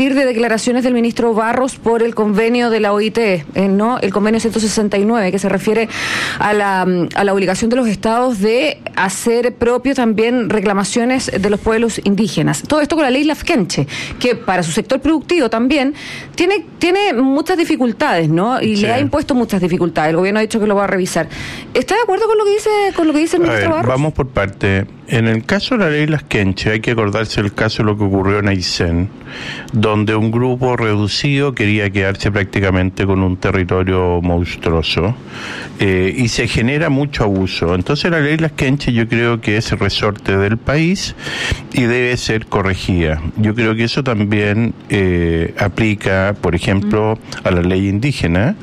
partir de declaraciones del ministro Barros por el convenio de la OIT, ¿no? El convenio 169, que se refiere a la obligación de los estados de hacer propio también reclamaciones de los pueblos indígenas. Todo esto con la ley Lafkenche, que para su sector productivo también tiene muchas dificultades, ¿no? Y le ha impuesto muchas dificultades. El gobierno ha dicho que lo va a revisar. ¿Está de acuerdo con lo que dice el ministro Barros? Vamos por parte. En el caso de la ley Lafkenche hay que acordarse del caso de lo que ocurrió en Aysén, donde un grupo reducido quería quedarse prácticamente con un territorio monstruoso, y se genera mucho abuso. Entonces la ley Lafkenche yo creo que es resorte del país y debe ser corregida. Yo creo que eso también aplica, por ejemplo, a la ley indígena,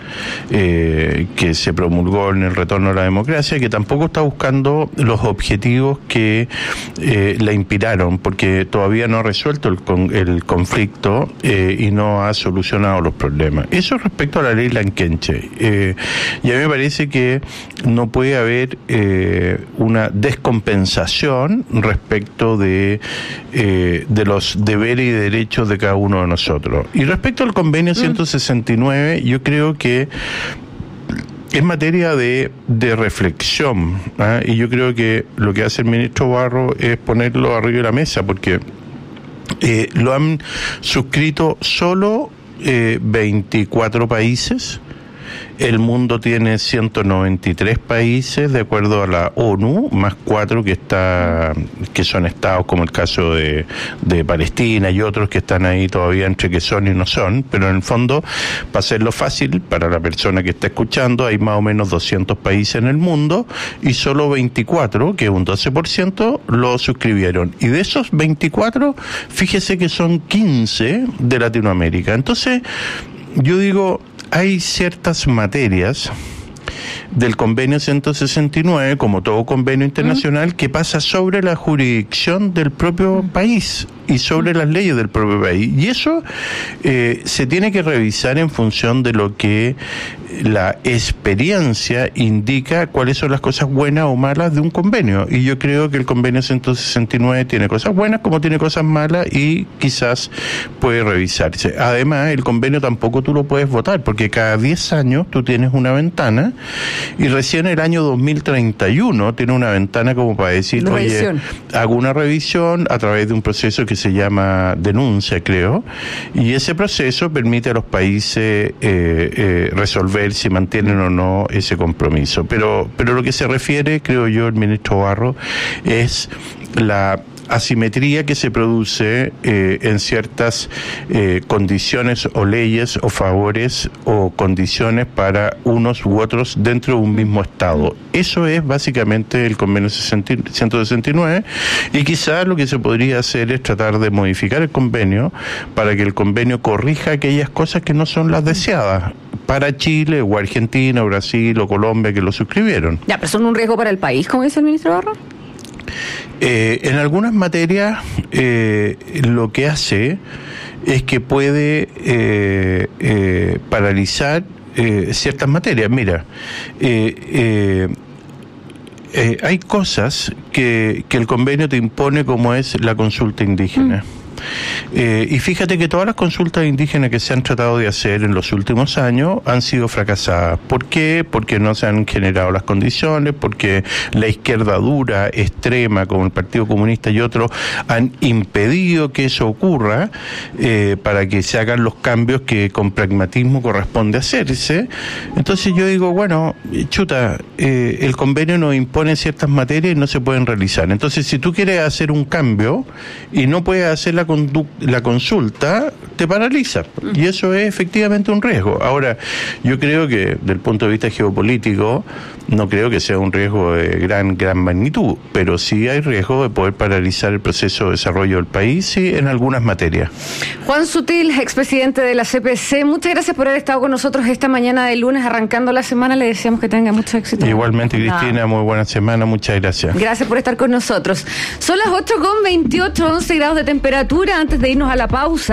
que se promulgó en el retorno a la democracia, que tampoco está buscando los objetivos que la inspiraron, porque todavía no ha resuelto el conflicto y no ha solucionado los problemas. Eso respecto a la ley Lafkenche. Y a mí me parece que no puede haber una descompensación respecto de los deberes y derechos de cada uno de nosotros. Y respecto al convenio 169, yo creo que es materia de reflexión, y yo creo que lo que hace el ministro Barros es ponerlo arriba de la mesa, porque lo han suscrito solo 24 países. El mundo tiene 193 países, de acuerdo a la ONU, más 4 que son estados, como el caso de Palestina y otros que están ahí todavía entre que son y no son, pero en el fondo, para hacerlo fácil, para la persona que está escuchando, hay más o menos 200 países en el mundo y solo 24, que es un 12%, lo suscribieron. Y de esos 24, fíjese que son 15 de Latinoamérica. Entonces, yo digo, hay ciertas materias del convenio 169, como todo convenio internacional, que pasa sobre la jurisdicción del propio país y sobre las leyes del propio país. Y eso se tiene que revisar en función de lo que la experiencia indica, cuáles son las cosas buenas o malas de un convenio. Y yo creo que el convenio 169 tiene cosas buenas como tiene cosas malas y quizás puede revisarse. Además, el convenio tampoco tú lo puedes votar, porque cada 10 años tú tienes una ventana, y recién el año 2031 tiene una ventana como para decir, oye, hago una revisión a través de un proceso que se llama denuncia, creo, y ese proceso permite a los países resolver si mantienen o no ese compromiso. Pero lo que se refiere, creo yo, el ministro Barros, es la asimetría que se produce en ciertas condiciones o leyes o favores o condiciones para unos u otros dentro de un mismo Estado. Eso es básicamente el convenio 169, y quizás lo que se podría hacer es tratar de modificar el convenio para que el convenio corrija aquellas cosas que no son las deseadas para Chile o Argentina o Brasil o Colombia que lo suscribieron. Ya, pero son un riesgo para el país, como dice el ministro Barros. En algunas materias lo que hace es que puede paralizar ciertas materias. Mira, hay cosas que el convenio te impone, como es la consulta indígena. Y fíjate que todas las consultas indígenas que se han tratado de hacer en los últimos años han sido fracasadas. ¿Por qué? Porque no se han generado las condiciones, porque la izquierda dura, extrema, como el Partido Comunista y otros, han impedido que eso ocurra, para que se hagan los cambios que con pragmatismo corresponde hacerse. Entonces yo digo, bueno, el convenio nos impone ciertas materias y no se pueden realizar. Entonces, si tú quieres hacer un cambio y no puedes hacer la consulta, te paraliza, y eso es efectivamente un riesgo. Ahora, yo creo que desde el punto de vista geopolítico no creo que sea un riesgo de gran magnitud, pero sí hay riesgo de poder paralizar el proceso de desarrollo del país, sí, en algunas materias. Juan Sutil, expresidente de la CPC, muchas gracias por haber estado con nosotros esta mañana de lunes, arrancando la semana. Le deseamos que tenga mucho éxito. Igualmente, Cristina, muy buena semana, muchas gracias. Gracias por estar con nosotros. Son las 8:28, 11 grados de temperatura. Antes de irnos a la pausa,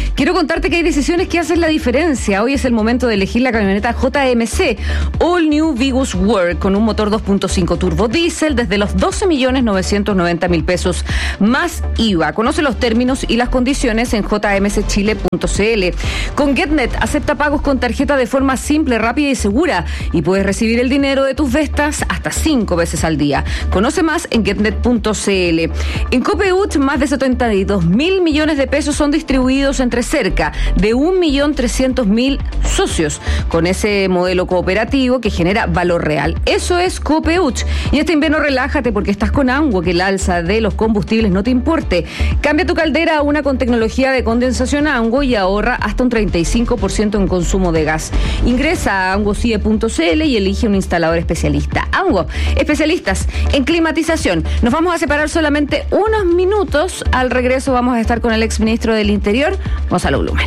quiero contarte que hay decisiones que hacen la diferencia. Hoy es el momento de elegir la camioneta JMC All New Vigus World con un motor 2.5 turbo diésel desde los 12.990.000 pesos más IVA. Conoce los términos y las condiciones en jmcchile.cl. Con GetNet acepta pagos con tarjeta de forma simple, rápida y segura y puedes recibir el dinero de tus ventas hasta 5 veces al día. Conoce más en getnet.cl. En Copeuch, más de 72.000 millones de pesos son distribuidos entre cerca de 1.300.000 socios con ese modelo cooperativo que genera valor real. Eso es Copeuch. Y este invierno relájate porque estás con Ango, que el alza de los combustibles no te importe. Cambia tu caldera a una con tecnología de condensación Ango y ahorra hasta un 35% en consumo de gas. Ingresa a angocie.cl y elige un instalador especialista. Ango, especialistas en climatización. Nos vamos a separar solamente unos minutos. Al regreso vamos a estar con el exministro del Interior, Gonzalo Blumel.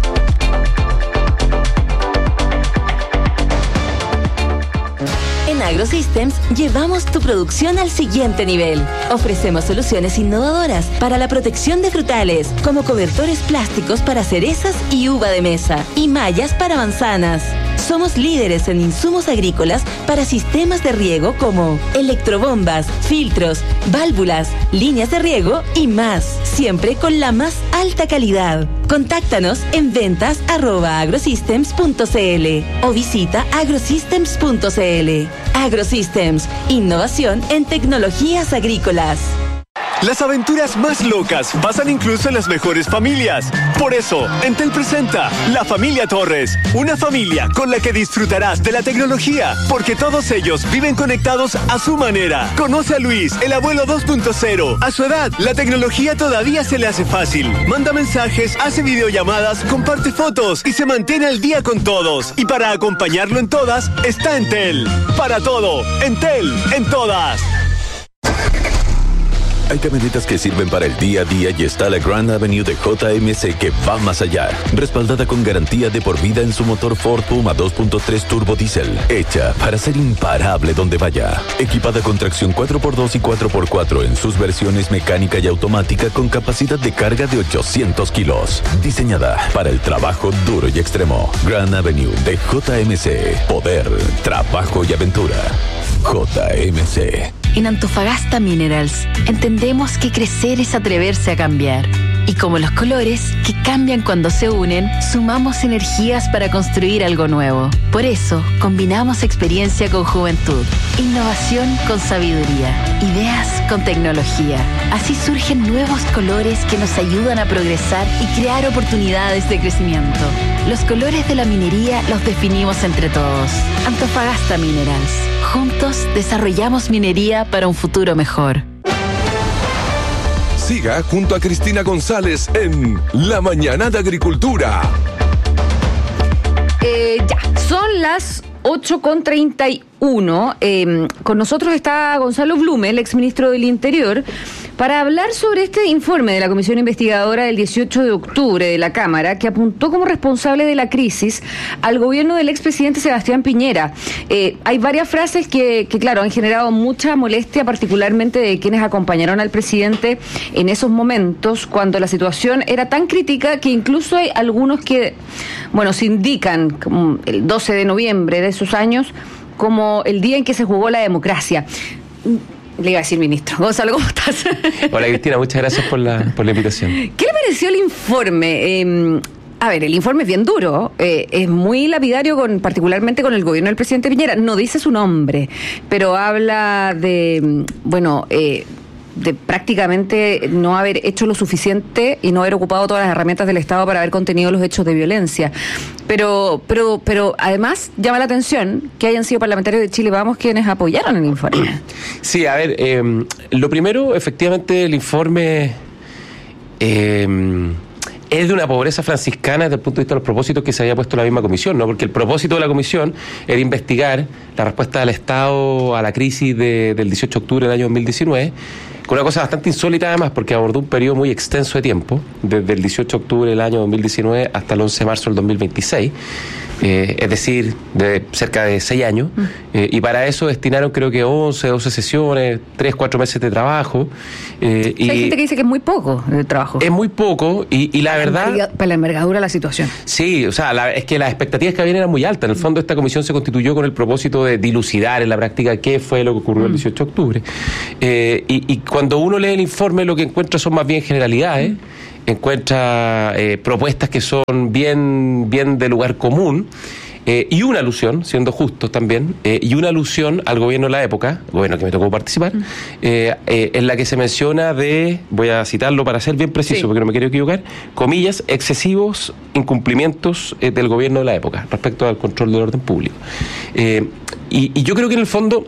En AgroSystems llevamos tu producción al siguiente nivel. Ofrecemos soluciones innovadoras para la protección de frutales, como cobertores plásticos para cerezas y uva de mesa, y mallas para manzanas. Somos líderes en insumos agrícolas para sistemas de riego como electrobombas, filtros, válvulas, líneas de riego y más, siempre con la más alta calidad. Contáctanos en ventas@agrosystems.cl o visita agrosystems.cl. AgroSystems, innovación en tecnologías agrícolas. Las aventuras más locas pasan incluso en las mejores familias. Por eso, Entel presenta La Familia Torres, una familia con la que disfrutarás de la tecnología, porque todos ellos viven conectados a su manera. Conoce a Luis, el abuelo 2.0. A su edad, la tecnología todavía se le hace fácil. Manda mensajes, hace videollamadas, comparte fotos y se mantiene al día con todos. Y para acompañarlo en todas, está Entel. Para todo, Entel, en todas. Hay camionetas que sirven para el día a día y está la Grand Avenue de JMC que va más allá. Respaldada con garantía de por vida en su motor Ford Puma 2.3 turbo diésel. Hecha para ser imparable donde vaya. Equipada con tracción 4x2 y 4x4 en sus versiones mecánica y automática con capacidad de carga de 800 kilos. Diseñada para el trabajo duro y extremo. Grand Avenue de JMC. Poder, trabajo y aventura. JMC. En Antofagasta Minerals entendemos que crecer es atreverse a cambiar. Y como los colores, que cambian cuando se unen, sumamos energías para construir algo nuevo. Por eso, combinamos experiencia con juventud, innovación con sabiduría, ideas con tecnología. Así surgen nuevos colores que nos ayudan a progresar y crear oportunidades de crecimiento. Los colores de la minería los definimos entre todos. Antofagasta Minerals. Juntos desarrollamos minería para un futuro mejor. Siga junto a Cristina González en La Mañana de Agricultura. Ya, son las 8:31. Con nosotros está Gonzalo Blumel, el exministro del Interior, para hablar sobre este informe de la Comisión Investigadora del 18 de octubre de la Cámara, que apuntó como responsable de la crisis al gobierno del expresidente Sebastián Piñera. Hay varias frases que, claro, han generado mucha molestia, particularmente de quienes acompañaron al presidente en esos momentos, cuando la situación era tan crítica que incluso hay algunos que, bueno, se indican como el 12 de noviembre de esos años como el día en que se jugó la democracia. Le iba a decir ministro. Gonzalo, ¿cómo estás? Hola Cristina, muchas gracias por la invitación. ¿Qué le pareció el informe? A ver, el informe es bien duro, es muy lapidario, particularmente con el gobierno del presidente Piñera. No dice su nombre, pero habla de, de prácticamente no haber hecho lo suficiente y no haber ocupado todas las herramientas del Estado para haber contenido los hechos de violencia. Pero además llama la atención que hayan sido parlamentarios de Chile Vamos quienes apoyaron el informe. Sí, a ver, lo primero, efectivamente, el informe es de una pobreza franciscana desde el punto de vista de los propósitos que se había puesto la misma comisión, ¿no? Porque el propósito de la comisión era investigar la respuesta del Estado a la crisis del 18 de octubre del año 2019, con una cosa bastante insólita además, porque abordó un periodo muy extenso de tiempo, desde el 18 de octubre del año 2019 hasta el 11 de marzo del 2026, es decir, de cerca de 6 años, y para eso destinaron creo que 12 sesiones, 3-4 meses de trabajo. Y hay gente que dice que es muy poco de trabajo. Es muy poco, y la verdad... Para la envergadura de la situación. Sí, o sea, es que las expectativas que habían eran muy altas. En el fondo esta comisión se constituyó con el propósito de dilucidar en la práctica qué fue lo que ocurrió el 18 de octubre. Y cuando uno lee el informe lo que encuentra son más bien generalidades, encuentra propuestas que son bien de lugar común, y una alusión, siendo justos también, y una alusión al gobierno de la época, gobierno que me tocó participar, en la que se menciona voy a citarlo para ser bien preciso, porque no me quiero equivocar, comillas, excesivos incumplimientos del gobierno de la época respecto al control del orden público. Y yo creo que en el fondo...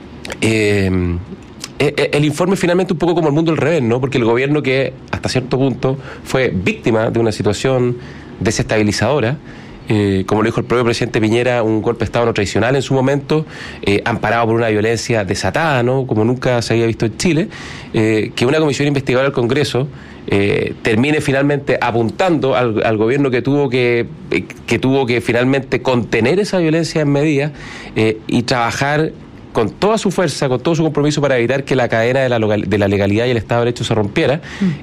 el informe finalmente un poco como el mundo al revés, ¿no? Porque el gobierno que hasta cierto punto fue víctima de una situación desestabilizadora, como lo dijo el propio presidente Piñera, un golpe de Estado no tradicional en su momento, amparado por una violencia desatada, ¿no? Como nunca se había visto en Chile, que una comisión investigadora del Congreso termine finalmente apuntando al gobierno que tuvo que finalmente contener esa violencia en medida y trabajar con toda su fuerza, con todo su compromiso para evitar que la cadena de la legalidad y el Estado de Derecho se rompiera.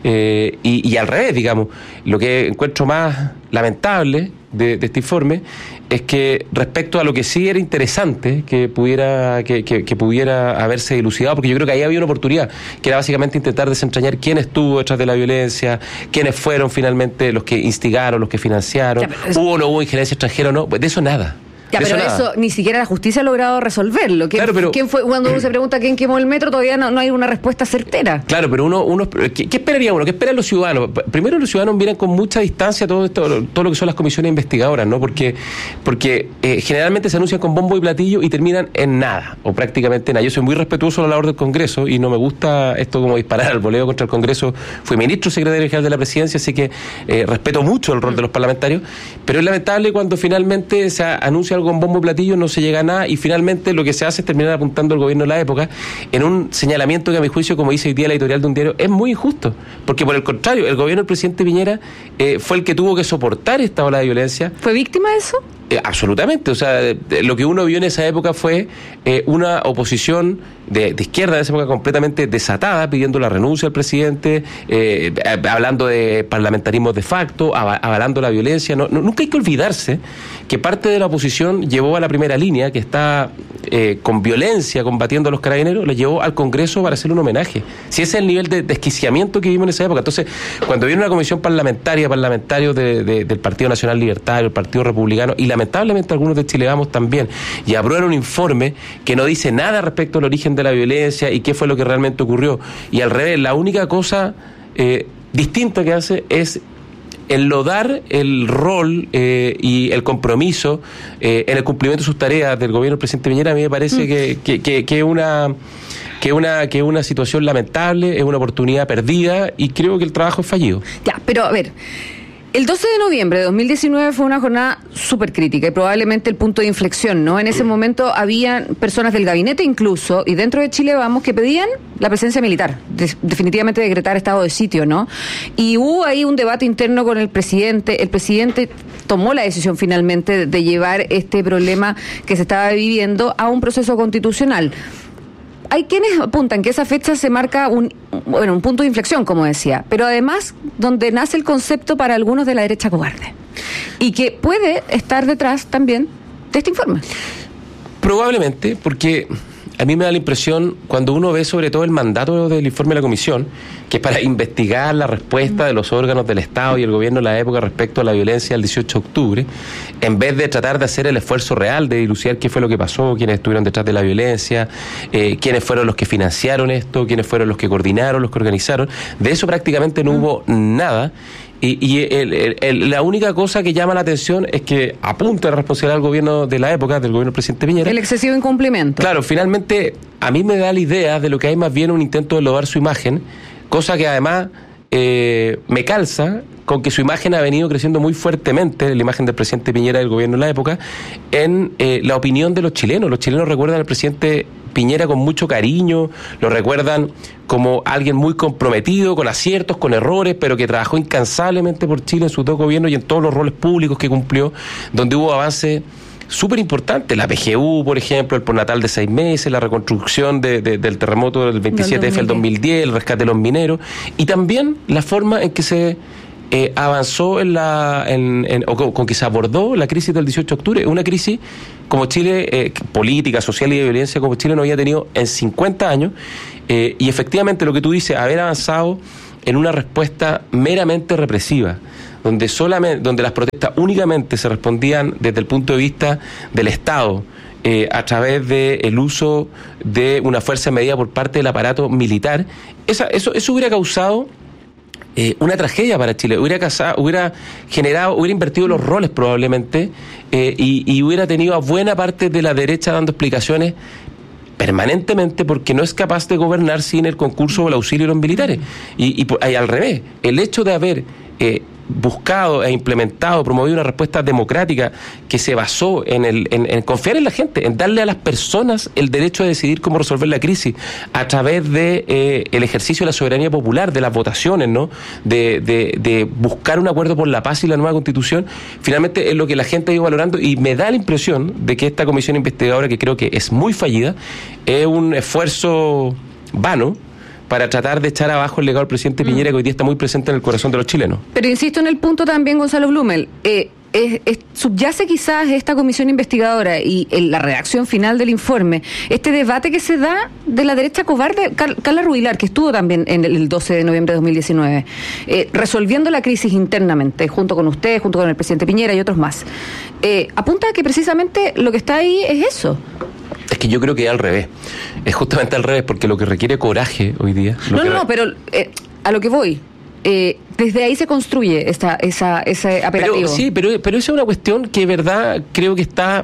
Y al revés, digamos, lo que encuentro más lamentable de este informe es que respecto a lo que sí era interesante que pudiera haberse dilucidado, porque yo creo que ahí había una oportunidad, que era básicamente intentar desentrañar quién estuvo detrás de la violencia, quiénes fueron finalmente los que instigaron, los que financiaron, hubo o no hubo injerencia extranjera o no, pues de eso nada. Ya, pero eso ni siquiera la justicia ha logrado resolverlo. Claro, pero ¿quién fue? Cuando uno se pregunta quién quemó el metro, todavía no hay una respuesta certera. Claro, pero ¿qué esperaría uno? ¿Qué esperan los ciudadanos? Primero, los ciudadanos miran con mucha distancia todo lo que son las comisiones investigadoras, ¿no? Porque generalmente se anuncian con bombo y platillo y terminan en nada, o prácticamente nada. Yo soy muy respetuoso de la labor del Congreso y no me gusta esto como disparar al voleo contra el Congreso. Fui ministro secretario general de la Presidencia, así que respeto mucho el rol de los parlamentarios, pero es lamentable cuando finalmente se anuncia algo con bombo y platillo, no se llega a nada y finalmente lo que se hace es terminar apuntando al gobierno de la época en un señalamiento que a mi juicio, como dice hoy día la editorial de un diario, es muy injusto, porque por el contrario, el gobierno del presidente Piñera fue el que tuvo que soportar esta ola de violencia. ¿Fue víctima de eso? Absolutamente, o sea, lo que uno vio en esa época fue una oposición de izquierda en esa época completamente desatada, pidiendo la renuncia al presidente, hablando de parlamentarismo de facto, avalando la violencia. Nunca hay que olvidarse que parte de la oposición llevó a la primera línea, que está con violencia combatiendo a los carabineros, le llevó al Congreso para hacerle un homenaje. Si ese es el nivel de desquiciamiento que vimos en esa época. Entonces, cuando viene una comisión parlamentarios del Partido Nacional Libertario, el Partido Republicano, y lamentablemente algunos de Chile Vamos también, y aprueban un informe que no dice nada respecto al origen de la violencia y qué fue lo que realmente ocurrió, y al revés, la única cosa distinta que hace es enlodar el rol y el compromiso en el cumplimiento de sus tareas del gobierno del presidente Piñera. A mí me parece que es una situación lamentable, es una oportunidad perdida y creo que el trabajo es fallido. Ya, pero a ver, el 12 de noviembre de 2019 fue una jornada súper crítica y probablemente el punto de inflexión, ¿no? En ese momento había personas del gabinete incluso, y dentro de Chile Vamos, que pedían la presencia militar, definitivamente decretar estado de sitio, ¿no? Y hubo ahí un debate interno con el presidente. El presidente tomó la decisión finalmente de llevar este problema que se estaba viviendo a un proceso constitucional. Hay quienes apuntan que esa fecha se marca un punto de inflexión, como decía, pero además donde nace el concepto para algunos de la derecha cobarde y que puede estar detrás también de este informe. Probablemente, porque a mí me da la impresión, cuando uno ve sobre todo el mandato del informe de la comisión, que es para investigar la respuesta de los órganos del Estado y el gobierno de la época respecto a la violencia del 18 de octubre, en vez de tratar de hacer el esfuerzo real de dilucidar qué fue lo que pasó, quiénes estuvieron detrás de la violencia, quiénes fueron los que financiaron esto, quiénes fueron los que coordinaron, los que organizaron, de eso prácticamente no hubo nada. Y la única cosa que llama la atención es que apunta a la responsabilidad del gobierno de la época, del gobierno del presidente Piñera. El excesivo incumplimiento. Claro, finalmente a mí me da la idea de lo que hay más bien un intento de lavar su imagen, cosa que además me calza con que su imagen ha venido creciendo muy fuertemente, la imagen del presidente Piñera del gobierno de la época, en la opinión de los chilenos. Los chilenos recuerdan al presidente Piñera con mucho cariño, lo recuerdan como alguien muy comprometido, con aciertos, con errores, pero que trabajó incansablemente por Chile en sus 2 gobiernos y en todos los roles públicos que cumplió, donde hubo avances súper importante, la PGU, por ejemplo, el postnatal de 6 meses, la reconstrucción del terremoto del 27F del 2010, el rescate de los mineros, y también la forma en que se avanzó o con que se abordó la crisis del 18 de octubre, una crisis como Chile, política, social y de violencia como Chile no había tenido en 50 años, y efectivamente lo que tú dices, haber avanzado en una respuesta meramente represiva, donde las protestas únicamente se respondían desde el punto de vista del Estado, a través del uso de una fuerza medida por parte del aparato militar, eso hubiera causado una tragedia para Chile, hubiera invertido los roles probablemente, y hubiera tenido a buena parte de la derecha dando explicaciones permanentemente porque no es capaz de gobernar sin el concurso o el auxilio de los militares. Y al revés, el hecho de haber buscado e implementado, promovido una respuesta democrática que se basó en confiar en la gente, en darle a las personas el derecho de decidir cómo resolver la crisis a través de el ejercicio de la soberanía popular, de las votaciones, ¿no? De buscar un acuerdo por la paz y la nueva constitución, finalmente es lo que la gente ha ido valorando, y me da la impresión de que esta comisión investigadora, que creo que es muy fallida, es un esfuerzo vano para tratar de echar abajo el legado del presidente Piñera, que hoy día está muy presente en el corazón de los chilenos. Pero insisto en el punto también, Gonzalo Blumel, subyace quizás esta comisión investigadora y la redacción final del informe, este debate que se da de la derecha cobarde. Carla Rubilar, que estuvo también en el 12 de noviembre de 2019, resolviendo la crisis internamente, junto con usted, junto con el presidente Piñera y otros más, apunta a que precisamente lo que está ahí es eso. Es que yo creo que es al revés. Es justamente al revés, porque lo que requiere coraje hoy día... pero a lo que voy... desde ahí se construye ese apelativo. Pero esa es una cuestión que, verdad, creo que está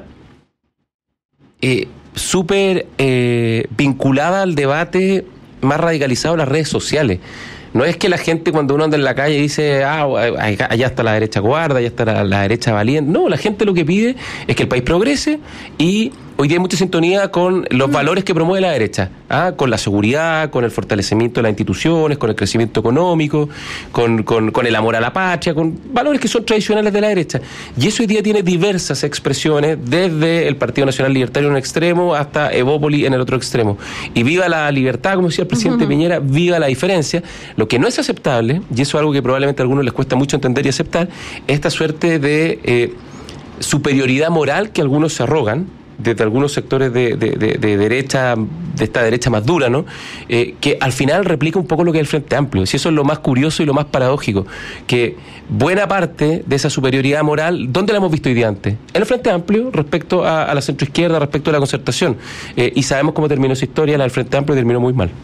súper vinculada al debate más radicalizado en las redes sociales. No es que la gente, cuando uno anda en la calle, dice, allá está la derecha cobarde, allá está la derecha valiente. No, la gente lo que pide es que el país progrese, y hoy día hay mucha sintonía con los valores que promueve la derecha, con la seguridad, con el fortalecimiento de las instituciones, con el crecimiento económico, con el amor a la patria, con valores que son tradicionales de la derecha. Y eso hoy día tiene diversas expresiones, desde el Partido Nacional Libertario en un extremo hasta Evópoli en el otro extremo. Y viva la libertad, como decía el presidente Piñera, viva la diferencia. Lo que no es aceptable, y eso es algo que probablemente a algunos les cuesta mucho entender y aceptar, es esta suerte de superioridad moral que algunos se arrogan desde algunos sectores de derecha, de esta derecha más dura, ¿no? Que al final replica un poco lo que es el Frente Amplio. Y eso es lo más curioso y lo más paradójico, que buena parte de esa superioridad moral, ¿dónde la hemos visto hoy día antes? En el Frente Amplio, respecto a la centroizquierda, respecto a la concertación. Y sabemos cómo terminó esa historia, la del Frente Amplio terminó muy mal.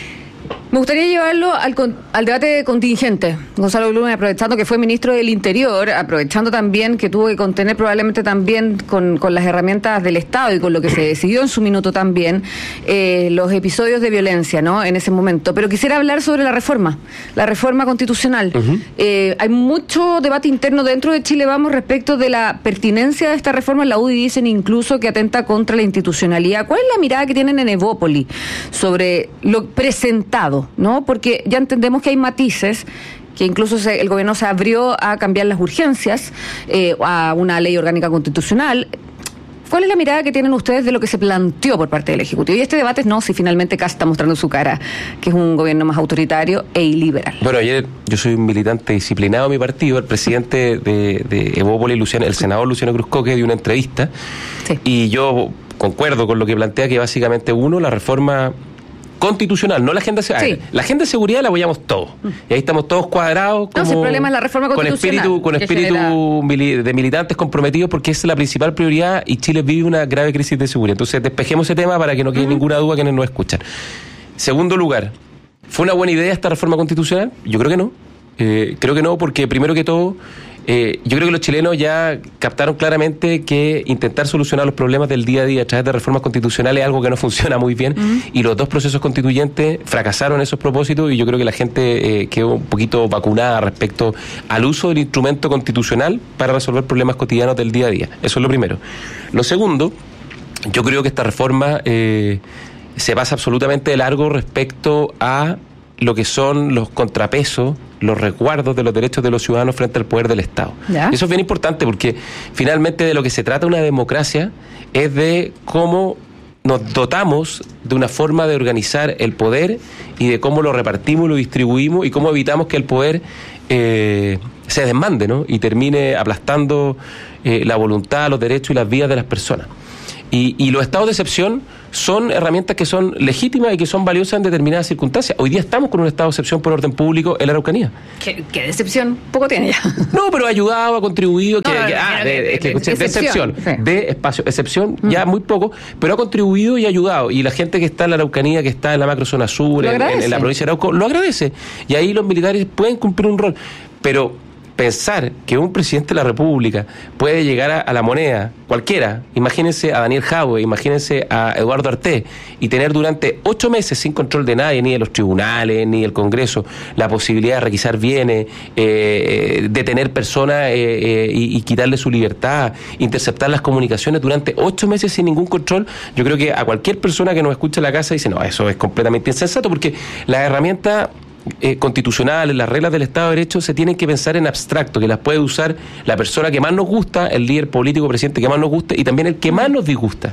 Me gustaría llevarlo al debate contingente. Gonzalo Blumel, aprovechando que fue ministro del Interior, aprovechando también que tuvo que contener probablemente también con las herramientas del Estado y con lo que se decidió en su minuto también, los episodios de violencia, ¿no?, en ese momento. Pero quisiera hablar sobre la reforma constitucional. Hay mucho debate interno dentro de Chile Vamos respecto de la pertinencia de esta reforma. La UDI dicen incluso que atenta contra la institucionalidad. ¿Cuál es la mirada que tienen en Evópoli sobre lo presentado, ¿no? Porque ya entendemos que hay matices, que incluso el gobierno se abrió a cambiar las urgencias, a una ley orgánica constitucional. ¿Cuál es la mirada que tienen ustedes de lo que se planteó por parte del Ejecutivo? Y este debate es si finalmente Kast está mostrando su cara, que es un gobierno más autoritario e iliberal. Bueno, ayer yo soy un militante disciplinado de mi partido, el presidente de Evópoli, el senador Luciano Cruzcoque, dio una entrevista, sí, y yo concuerdo con lo que plantea, que básicamente la reforma constitucional, no la agenda de seguridad. Sí. La agenda de seguridad la apoyamos todos. Y ahí estamos todos cuadrados. No, el problema es la reforma constitucional. Con espíritu de militantes comprometidos, porque es la principal prioridad y Chile vive una grave crisis de seguridad. Entonces despejemos ese tema para que no quede ninguna duda quienes nos escuchan. Segundo lugar, ¿fue una buena idea esta reforma constitucional? Yo creo que no. Creo que no, porque primero que todo, yo creo que los chilenos ya captaron claramente que intentar solucionar los problemas del día a día a través de reformas constitucionales es algo que no funciona muy bien, y los dos procesos constituyentes fracasaron esos propósitos, y yo creo que la gente quedó un poquito vacunada respecto al uso del instrumento constitucional para resolver problemas cotidianos del día a día. Eso es lo primero. Lo segundo, yo creo que esta reforma se pasa absolutamente de largo respecto a lo que son los contrapesos, los resguardos de los derechos de los ciudadanos frente al poder del Estado. ¿Ya? Eso es bien importante porque finalmente de lo que se trata una democracia es de cómo nos dotamos de una forma de organizar el poder y de cómo lo repartimos, lo distribuimos y cómo evitamos que el poder se desmande, ¿no? Y termine aplastando la voluntad, los derechos y las vidas de las personas. Y los estados de excepción son herramientas que son legítimas y que son valiosas en determinadas circunstancias. Hoy día estamos con un estado de excepción por orden público en la Araucanía. ¿Qué de excepción? Poco tiene ya. No, pero ha ayudado, ha contribuido. De excepción. Sí. De espacio. Excepción, ya muy poco, pero ha contribuido y ha ayudado. Y la gente que está en la Araucanía, que está en la macrozona sur, en la provincia de Arauco, lo agradece. Y ahí los militares pueden cumplir un rol. Pero pensar que un presidente de la República puede llegar a la moneda, cualquiera, imagínense a Daniel Jadwe, imagínense a Eduardo Artés, y tener durante 8 meses sin control de nadie, ni de los tribunales, ni del Congreso, la posibilidad de requisar bienes, detener personas y quitarle su libertad, interceptar las comunicaciones durante 8 meses sin ningún control, yo creo que a cualquier persona que nos escucha en la casa dice, no, eso es completamente insensato, porque las herramientas constitucionales, las reglas del Estado de Derecho se tienen que pensar en abstracto, que las puede usar la persona que más nos gusta, el líder político, presidente que más nos gusta y también el que más nos disgusta.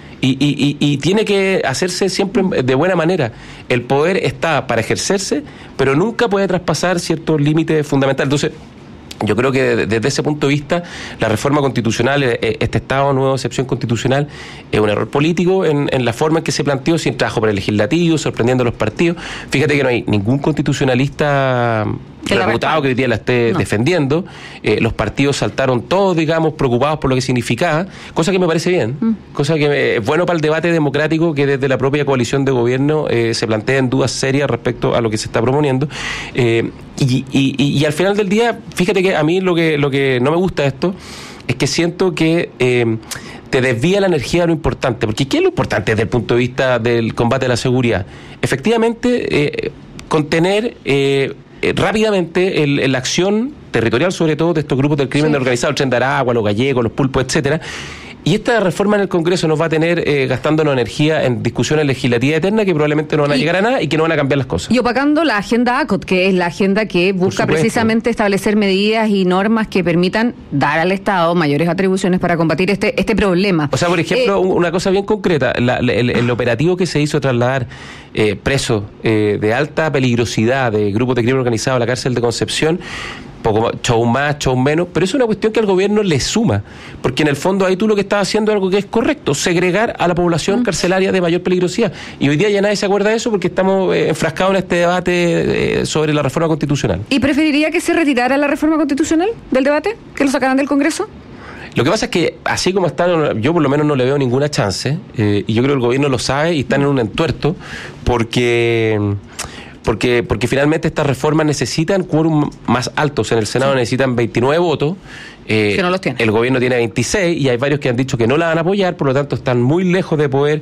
Y tiene que hacerse siempre de buena manera. El poder está para ejercerse, pero nunca puede traspasar ciertos límites fundamentales. Entonces, yo creo que desde ese punto de vista la reforma constitucional, este estado nuevo de excepción constitucional, es un error político en la forma en que se planteó, sin trabajo para el legislativo, sorprendiendo a los partidos. Fíjate que no hay ningún constitucionalista reputado que hoy día la esté defendiendo. Los partidos saltaron todos, digamos, preocupados por lo que significaba, cosa que me parece bien, cosa que es bueno para el debate democrático que desde la propia coalición de gobierno se planteen dudas serias respecto a lo que se está proponiendo. Y al final del día, fíjate que a mí lo que no me gusta de esto es que siento que te desvía la energía de lo importante, porque ¿qué es lo importante desde el punto de vista del combate a la seguridad? Efectivamente, contener rápidamente la acción territorial, sobre todo de estos grupos del crimen organizado, el Tren de Aragua, los gallegos, los pulpos, etcétera. Y esta reforma en el Congreso nos va a tener gastándonos energía en discusiones legislativas eternas que probablemente no van a llegar a nada y que no van a cambiar las cosas. Y opacando la agenda ACOT, que es la agenda que busca precisamente establecer medidas y normas que permitan dar al Estado mayores atribuciones para combatir este problema. O sea, por ejemplo, una cosa bien concreta, el operativo que se hizo trasladar presos de alta peligrosidad de grupos de crimen organizado a la cárcel de Concepción, poco show más, show menos, pero es una cuestión que al gobierno le suma, porque en el fondo ahí tú lo que estás haciendo es algo que es correcto, segregar a la población carcelaria de mayor peligrosidad, y hoy día ya nadie se acuerda de eso porque estamos enfrascados en este debate sobre la reforma constitucional. ¿Y preferiría que se retirara la reforma constitucional del debate? ¿Que lo sacaran del Congreso? Lo que pasa es que, así como están, yo por lo menos no le veo ninguna chance, y yo creo que el gobierno lo sabe y están en un entuerto, porque finalmente estas reformas necesitan quórum más altos. En el Senado necesitan 29 votos. Que no los tiene. El gobierno tiene 26 y hay varios que han dicho que no la van a apoyar, por lo tanto están muy lejos de poder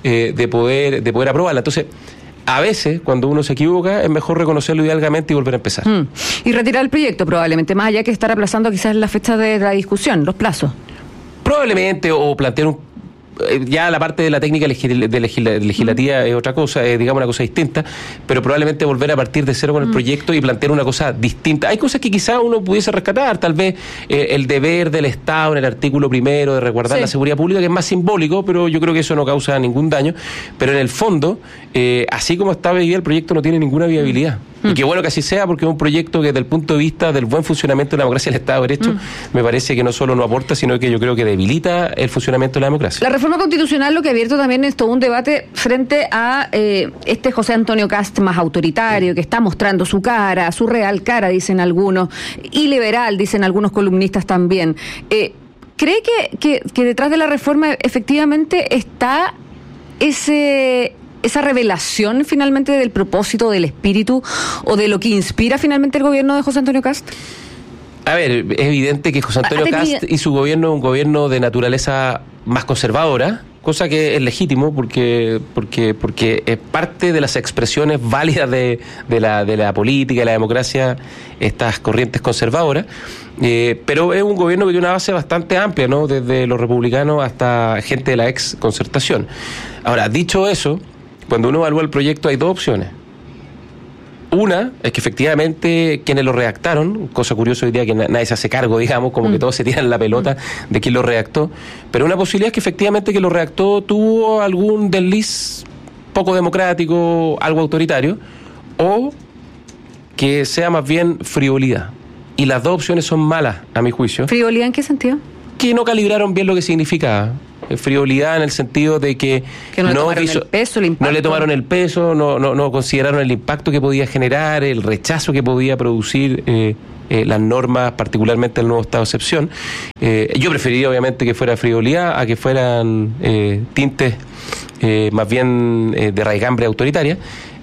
aprobarla. Entonces, a veces, cuando uno se equivoca, es mejor reconocerlo idealmente y volver a empezar. Y retirar el proyecto, probablemente, más allá que estar aplazando quizás la fecha de la discusión, los plazos. Probablemente, o plantear ya la parte de la técnica legislativa es otra cosa, es digamos una cosa distinta, pero probablemente volver a partir de cero con el proyecto y plantear una cosa distinta. Hay cosas que quizás uno pudiese rescatar, tal vez el deber del Estado en el artículo 1 de resguardar la seguridad pública, que es más simbólico, pero yo creo que eso no causa ningún daño, pero en el fondo, así como está hoy día, el proyecto no tiene ninguna viabilidad. Y qué bueno que así sea, porque es un proyecto que desde el punto de vista del buen funcionamiento de la democracia y el Estado de Derecho, me parece que no solo no aporta, sino que yo creo que debilita el funcionamiento de la democracia. La reforma constitucional lo que ha abierto también es todo un debate frente a este José Antonio Kast más autoritario, que está mostrando su cara, su real cara, dicen algunos, y liberal, dicen algunos columnistas también. ¿Cree que detrás de la reforma efectivamente está esa revelación finalmente del propósito, del espíritu o de lo que inspira finalmente el gobierno de José Antonio Kast? A ver, es evidente que José Antonio Kast y su gobierno es un gobierno de naturaleza más conservadora, cosa que es legítimo porque es parte de las expresiones válidas de la política y la democracia, estas corrientes conservadoras, pero es un gobierno que tiene una base bastante amplia, ¿no? Desde los republicanos hasta gente de la ex concertación. Ahora, dicho eso, cuando uno evalúa el proyecto hay dos opciones. Una es que efectivamente quienes lo redactaron, cosa curiosa hoy día que nadie se hace cargo, digamos, como que todos se tiran la pelota de quién lo redactó, pero una posibilidad es que efectivamente quien lo redactó tuvo algún desliz poco democrático, algo autoritario, o que sea más bien frivolidad. Y las dos opciones son malas, a mi juicio. ¿Frivolidad en qué sentido? Que no calibraron bien lo que significaba. Frivolidad en el sentido de que no le tomaron el peso, el impacto. No le tomaron el peso, no consideraron el impacto que podía generar, el rechazo que podía producir las normas, particularmente el nuevo estado de excepción. Yo preferiría obviamente que fuera frivolidad a que fueran tintes más bien de raigambre autoritaria.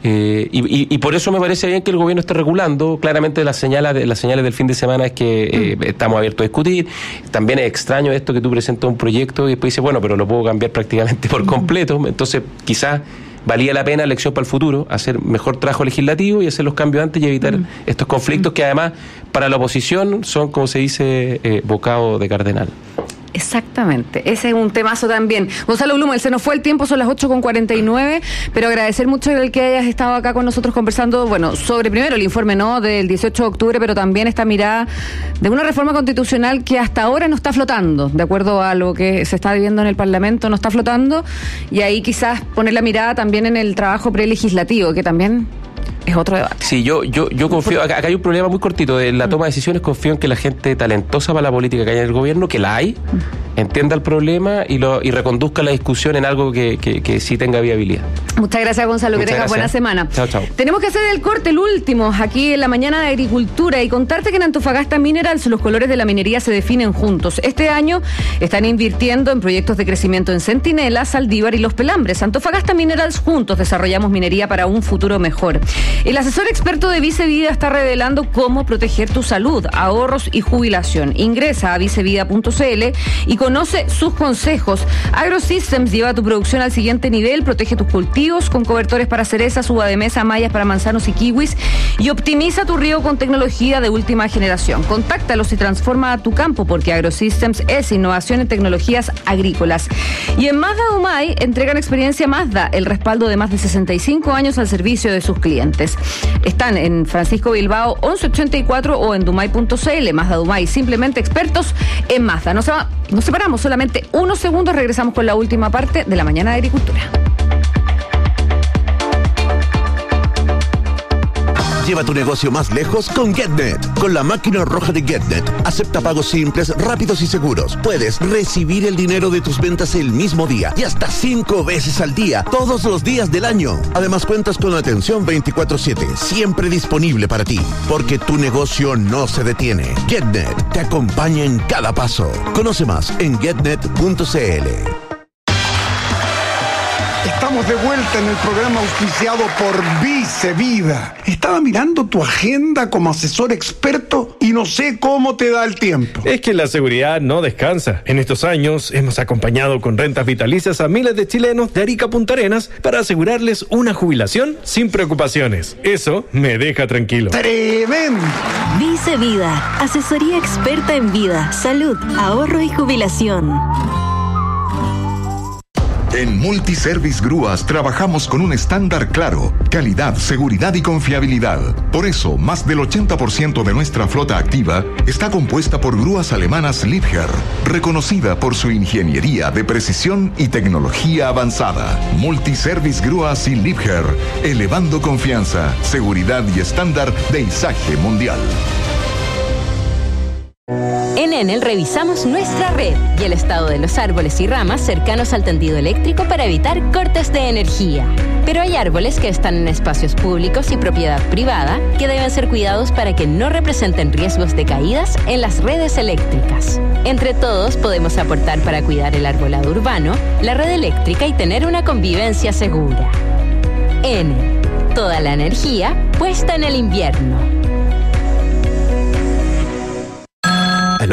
Y por eso me parece bien que el gobierno esté regulando. Claramente las señales del fin de semana es que estamos abiertos a discutir. También es extraño esto que tú presentas un proyecto y después dices, bueno, pero lo puedo cambiar prácticamente por completo. Entonces quizás valía la pena, lección para el futuro, hacer mejor trabajo legislativo y hacer los cambios antes y evitar estos conflictos que además para la oposición son, como se dice, bocado de cardenal. Exactamente, ese es un temazo también. Gonzalo Blumel, se nos fue el tiempo, son las 8:49, pero agradecer mucho el que hayas estado acá con nosotros conversando, bueno, sobre primero el informe, ¿no?, del 18 de octubre, pero también esta mirada de una reforma constitucional que hasta ahora no está flotando, de acuerdo a lo que se está viviendo en el Parlamento, no está flotando, y ahí quizás poner la mirada también en el trabajo prelegislativo, que también es otro debate. Sí, yo confío, acá hay un problema muy cortito de la toma de decisiones, confío en que la gente talentosa para la política que hay en el gobierno, que la hay, entienda el problema y reconduzca la discusión en algo que sí tenga viabilidad. Muchas gracias, Gonzalo, que tengas buena semana. Chao. Tenemos que hacer el corte, el último, aquí en la mañana de Agricultura, y contarte que en Antofagasta Minerals los colores de la minería se definen juntos. Este año están invirtiendo en proyectos de crecimiento en Centinela, Saldívar y Los Pelambres. Antofagasta Minerals, juntos desarrollamos minería para un futuro mejor. El asesor experto de Vicevida está revelando cómo proteger tu salud, ahorros y jubilación. Ingresa a vicevida.cl y conoce sus consejos. AgroSystems lleva tu producción al siguiente nivel, protege tus cultivos con cobertores para cerezas, uva de mesa, mallas para manzanos y kiwis, y optimiza tu riego con tecnología de última generación. Contáctalos y transforma a tu campo, porque AgroSystems es innovación en tecnologías agrícolas. Y en Mazda Dumay entregan experiencia Mazda, el respaldo de más de 65 años al servicio de sus clientes. Están en Francisco Bilbao 1184 o en dumay.cl. Mazda Dumay, simplemente expertos en Mazda. Nos separamos solamente unos segundos, regresamos con la última parte de la mañana de Agricultura. Lleva tu negocio más lejos con GetNet. Con la máquina roja de GetNet, acepta pagos simples, rápidos y seguros. Puedes recibir el dinero de tus ventas el mismo día y hasta 5 veces al día, todos los días del año. Además, cuentas con atención 24/7, siempre disponible para ti, porque tu negocio no se detiene. GetNet te acompaña en cada paso. Conoce más en getnet.cl. Estamos de vuelta en el programa auspiciado por Vicevida. Estaba mirando tu agenda como asesor experto y no sé cómo te da el tiempo. Es que la seguridad no descansa. En estos años hemos acompañado con rentas vitalicias a miles de chilenos de Arica a Punta Arenas para asegurarles una jubilación sin preocupaciones. Eso me deja tranquilo. ¡Tremendo! Vicevida, asesoría experta en vida, salud, ahorro y jubilación. En Multiservice Grúas trabajamos con un estándar claro: calidad, seguridad y confiabilidad. Por eso, más del 80% de nuestra flota activa está compuesta por grúas alemanas Liebherr, reconocida por su ingeniería de precisión y tecnología avanzada. Multiservice Grúas y Liebherr, elevando confianza, seguridad y estándar de izaje mundial. En Enel revisamos nuestra red y el estado de los árboles y ramas cercanos al tendido eléctrico para evitar cortes de energía. Pero hay árboles que están en espacios públicos y propiedad privada que deben ser cuidados para que no representen riesgos de caídas en las redes eléctricas. Entre todos podemos aportar para cuidar el arbolado urbano, la red eléctrica y tener una convivencia segura. Enel, toda la energía puesta en el invierno. ¿Aló?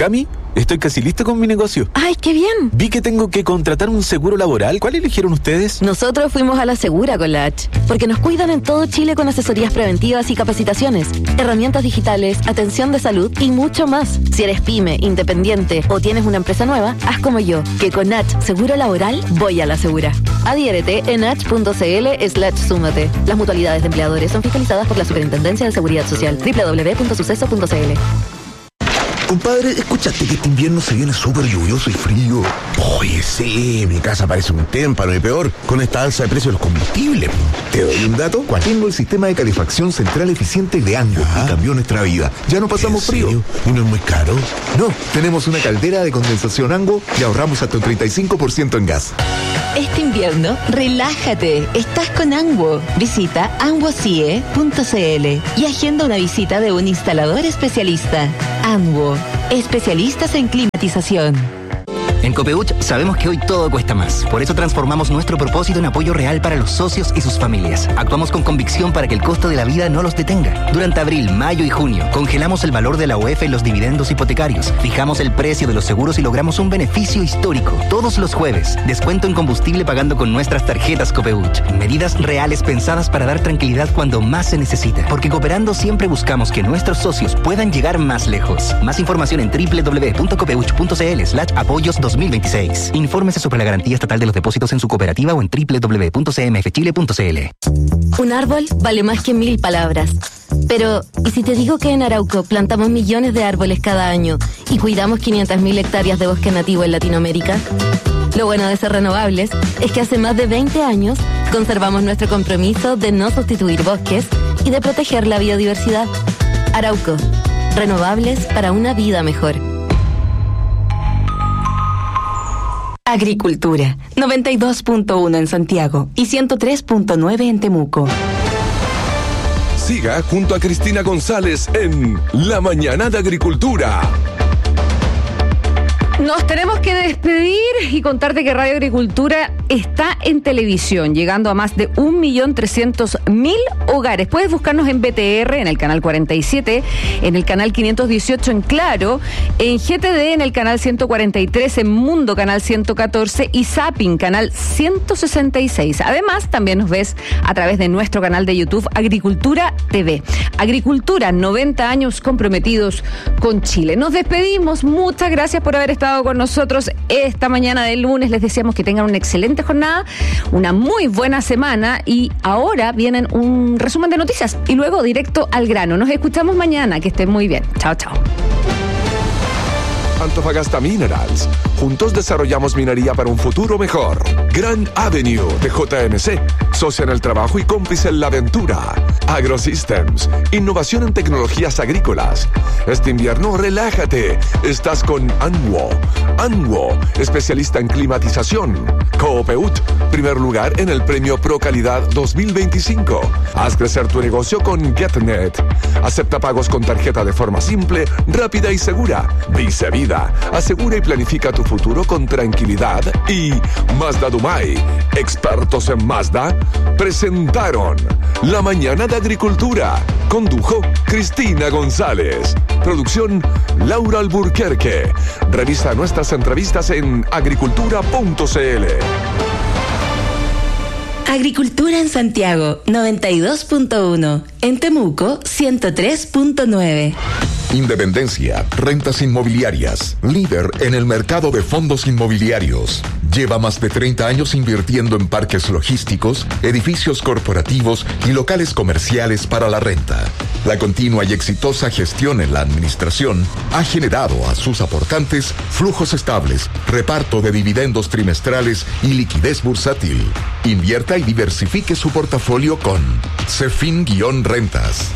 Cami, estoy casi listo con mi negocio. ¡Ay, qué bien! Vi que tengo que contratar un seguro laboral. ¿Cuál eligieron ustedes? Nosotros fuimos a La Segura con la H, porque nos cuidan en todo Chile con asesorías preventivas y capacitaciones, herramientas digitales, atención de salud y mucho más. Si eres pyme, independiente o tienes una empresa nueva, haz como yo, que con H Seguro Laboral voy a La Segura. Adhiérete en h.cl/súmate. Las mutualidades de empleadores son fiscalizadas por la Superintendencia de Seguridad Social. www.suceso.cl. Compadre, ¿escuchaste que este invierno se viene súper lluvioso y frío? Oye, sí, mi casa parece un témpano y peor, con esta alza de precios de los combustibles. ¿Te doy un dato? Tengo el sistema de calefacción central eficiente de Ango y cambió nuestra vida. Ya no pasamos frío. ¿Y no es muy caro? No, tenemos una caldera de condensación Ango y ahorramos hasta un 35% en gas. Este invierno, relájate. Estás con Anguo. Visita anguocie.cl y agenda una visita de un instalador especialista. Anguo, especialistas en climatización. En Copeuch sabemos que hoy todo cuesta más. Por eso transformamos nuestro propósito en apoyo real para los socios y sus familias. Actuamos con convicción para que el costo de la vida no los detenga. Durante abril, mayo y junio, congelamos el valor de la UEF en los dividendos hipotecarios, fijamos el precio de los seguros y logramos un beneficio histórico. Todos los jueves, descuento en combustible pagando con nuestras tarjetas Copeuch. Medidas reales pensadas para dar tranquilidad cuando más se necesita. Porque cooperando siempre buscamos que nuestros socios puedan llegar más lejos. Más información en www.copeuch.cl/apoyos 2026. Infórmese sobre la garantía estatal de los depósitos en su cooperativa o en www.cmfchile.cl. Un árbol vale más que 1000 palabras. Pero, ¿y si te digo que en Arauco plantamos millones de árboles cada año y cuidamos 500.000 hectáreas de bosque nativo en Latinoamérica? Lo bueno de ser renovables es que hace más de 20 años conservamos nuestro compromiso de no sustituir bosques y de proteger la biodiversidad. Arauco, renovables para una vida mejor. Agricultura, 92.1 en Santiago y 103.9 en Temuco. Siga junto a Cristina González en La Mañana de Agricultura. Nos tenemos que despedir y contarte que Radio Agricultura está en televisión, llegando a más de 1.300.000 hogares. Puedes buscarnos en BTR, en el canal 47, en el canal 518 en Claro, en GTD, en el canal 143, en Mundo, canal 114 y Zapping, canal 166. Además, también nos ves a través de nuestro canal de YouTube, Agricultura TV. Agricultura, 90 años comprometidos con Chile. Nos despedimos. Muchas gracias por haber estado con nosotros esta mañana del lunes. Les deseamos que tengan una excelente jornada, una muy buena semana y ahora vienen un resumen de noticias y luego directo al grano. Nos escuchamos mañana. Que estén muy bien. Chao, chao. Antofagasta Minerals. Juntos desarrollamos minería para un futuro mejor. Grand Avenue de JMC. Socia en el trabajo y cómplice en la aventura. AgroSystems. Innovación en tecnologías agrícolas. Este invierno, relájate. Estás con Anguo. Anguo, especialista en climatización. Coopeut, primer lugar en el premio Pro Calidad 2025. Haz crecer tu negocio con GetNet. Acepta pagos con tarjeta de forma simple, rápida y segura. Vice Vida. Asegura y planifica tu futuro con tranquilidad. Y Mazda Dumay, expertos en Mazda, presentaron La Mañana de Agricultura. Condujo Cristina González. Producción Laura Alburquerque. Revisa nuestras entrevistas en agricultura.cl. Agricultura en Santiago, 92.1. En Temuco, 103.9. Independencia, rentas inmobiliarias, líder en el mercado de fondos inmobiliarios. Lleva más de 30 años invirtiendo en parques logísticos, edificios corporativos y locales comerciales para la renta. La continua y exitosa gestión en la administración ha generado a sus aportantes flujos estables, reparto de dividendos trimestrales y liquidez bursátil. Invierta y diversifique su portafolio con Cefin-Rentas.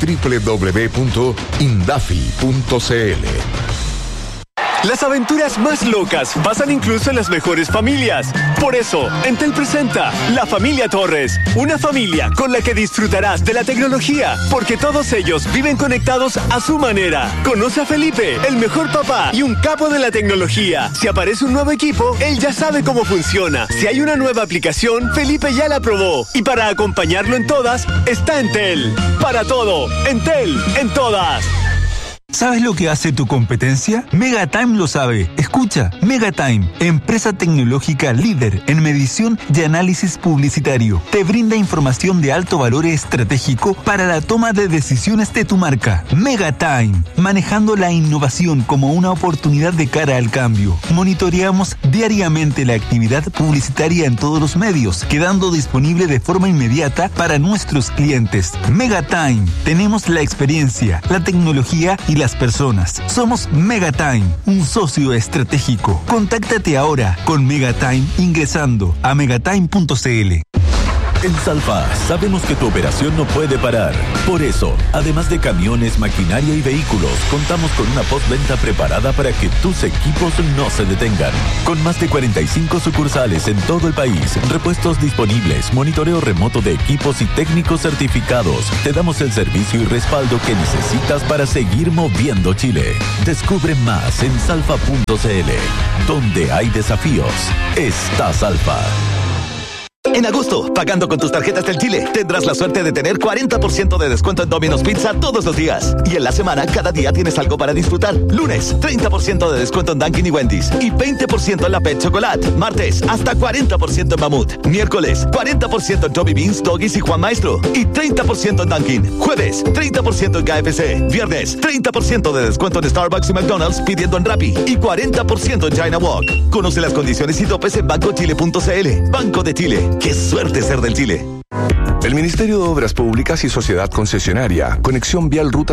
www.indafi.cl. Las aventuras más locas pasan incluso en las mejores familias. Por eso, Entel presenta La Familia Torres, una familia con la que disfrutarás de la tecnología, porque todos ellos viven conectados a su manera. Conoce a Felipe, el mejor papá y un capo de la tecnología. Si aparece un nuevo equipo, él ya sabe cómo funciona. Si hay una nueva aplicación, Felipe ya la probó. Y para acompañarlo en todas, está Entel. Para todo, Entel en todas. ¿Sabes lo que hace tu competencia? Megatime lo sabe. Escucha, Megatime, empresa tecnológica líder en medición y análisis publicitario. Te brinda información de alto valor estratégico para la toma de decisiones de tu marca. Megatime, manejando la innovación como una oportunidad de cara al cambio. Monitoreamos diariamente la actividad publicitaria en todos los medios, quedando disponible de forma inmediata para nuestros clientes. Megatime, tenemos la experiencia, la tecnología y las personas. Somos Megatime, un socio estratégico. Contáctate ahora con Megatime ingresando a megatime.cl. En Salfa sabemos que tu operación no puede parar. Por eso, además de camiones, maquinaria y vehículos, contamos con una postventa preparada para que tus equipos no se detengan. Con más de 45 sucursales en todo el país, repuestos disponibles, monitoreo remoto de equipos y técnicos certificados, te damos el servicio y respaldo que necesitas para seguir moviendo Chile. Descubre más en salfa.cl. Donde hay desafíos, está Salfa. En agosto, pagando con tus tarjetas del Chile, tendrás la suerte de tener 40% de descuento en Domino's Pizza todos los días. Y en la semana, cada día tienes algo para disfrutar. Lunes, 30% de descuento en Dunkin' y Wendy's. Y 20% en la Pet Chocolate. Martes, hasta 40% en Mamut. Miércoles, 40% en Toby Beans, Doggies y Juan Maestro. Y 30% en Dunkin'. Jueves, 30% en KFC. Viernes, 30% de descuento en Starbucks y McDonald's pidiendo en Rappi. Y 40% en China Walk. Conoce las condiciones y topes en bancochile.cl. Banco de Chile. ¡Qué suerte ser del Chile! El Ministerio de Obras Públicas y Sociedad Concesionaria, Conexión Vial Ruta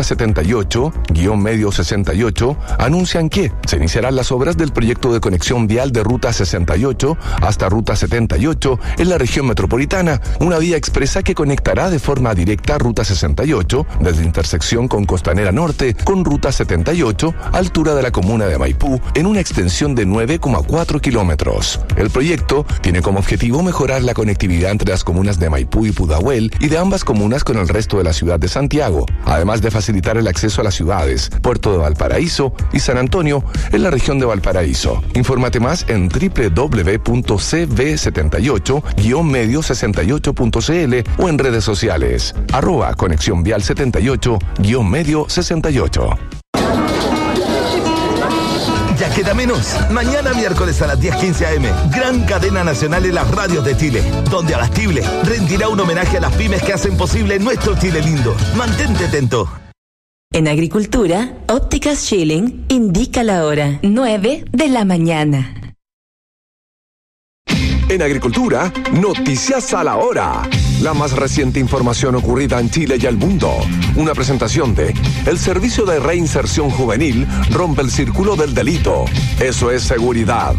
78-Medio 68, anuncian que se iniciarán las obras del proyecto de conexión vial de Ruta 68 hasta Ruta 78 en la región metropolitana, una vía expresa que conectará de forma directa Ruta 68 desde intersección con Costanera Norte con Ruta 78, altura de la comuna de Maipú, en una extensión de 9,4 kilómetros. El proyecto tiene como objetivo mejorar la conectividad entre las comunas de Maipú y Pudahuel y de ambas comunas con el resto de la ciudad de Santiago, además de facilitar el acceso a las ciudades Puerto de Valparaíso y San Antonio en la región de Valparaíso. Infórmate más en www.cv78-medio68.cl o en redes sociales @Conexión Vial 78-Medio 68. Ya queda menos. Mañana miércoles a las 10:15 a.m. Gran cadena nacional en las radios de Chile, donde Abastible rendirá un homenaje a las pymes que hacen posible nuestro Chile lindo. Mantente atento. En Agricultura, Ópticas Schilling indica la hora 9 de la mañana. En Agricultura, noticias a la hora. La más reciente información ocurrida en Chile y el mundo. Una presentación de el Servicio de Reinserción Juvenil rompe el círculo del delito. Eso es seguridad.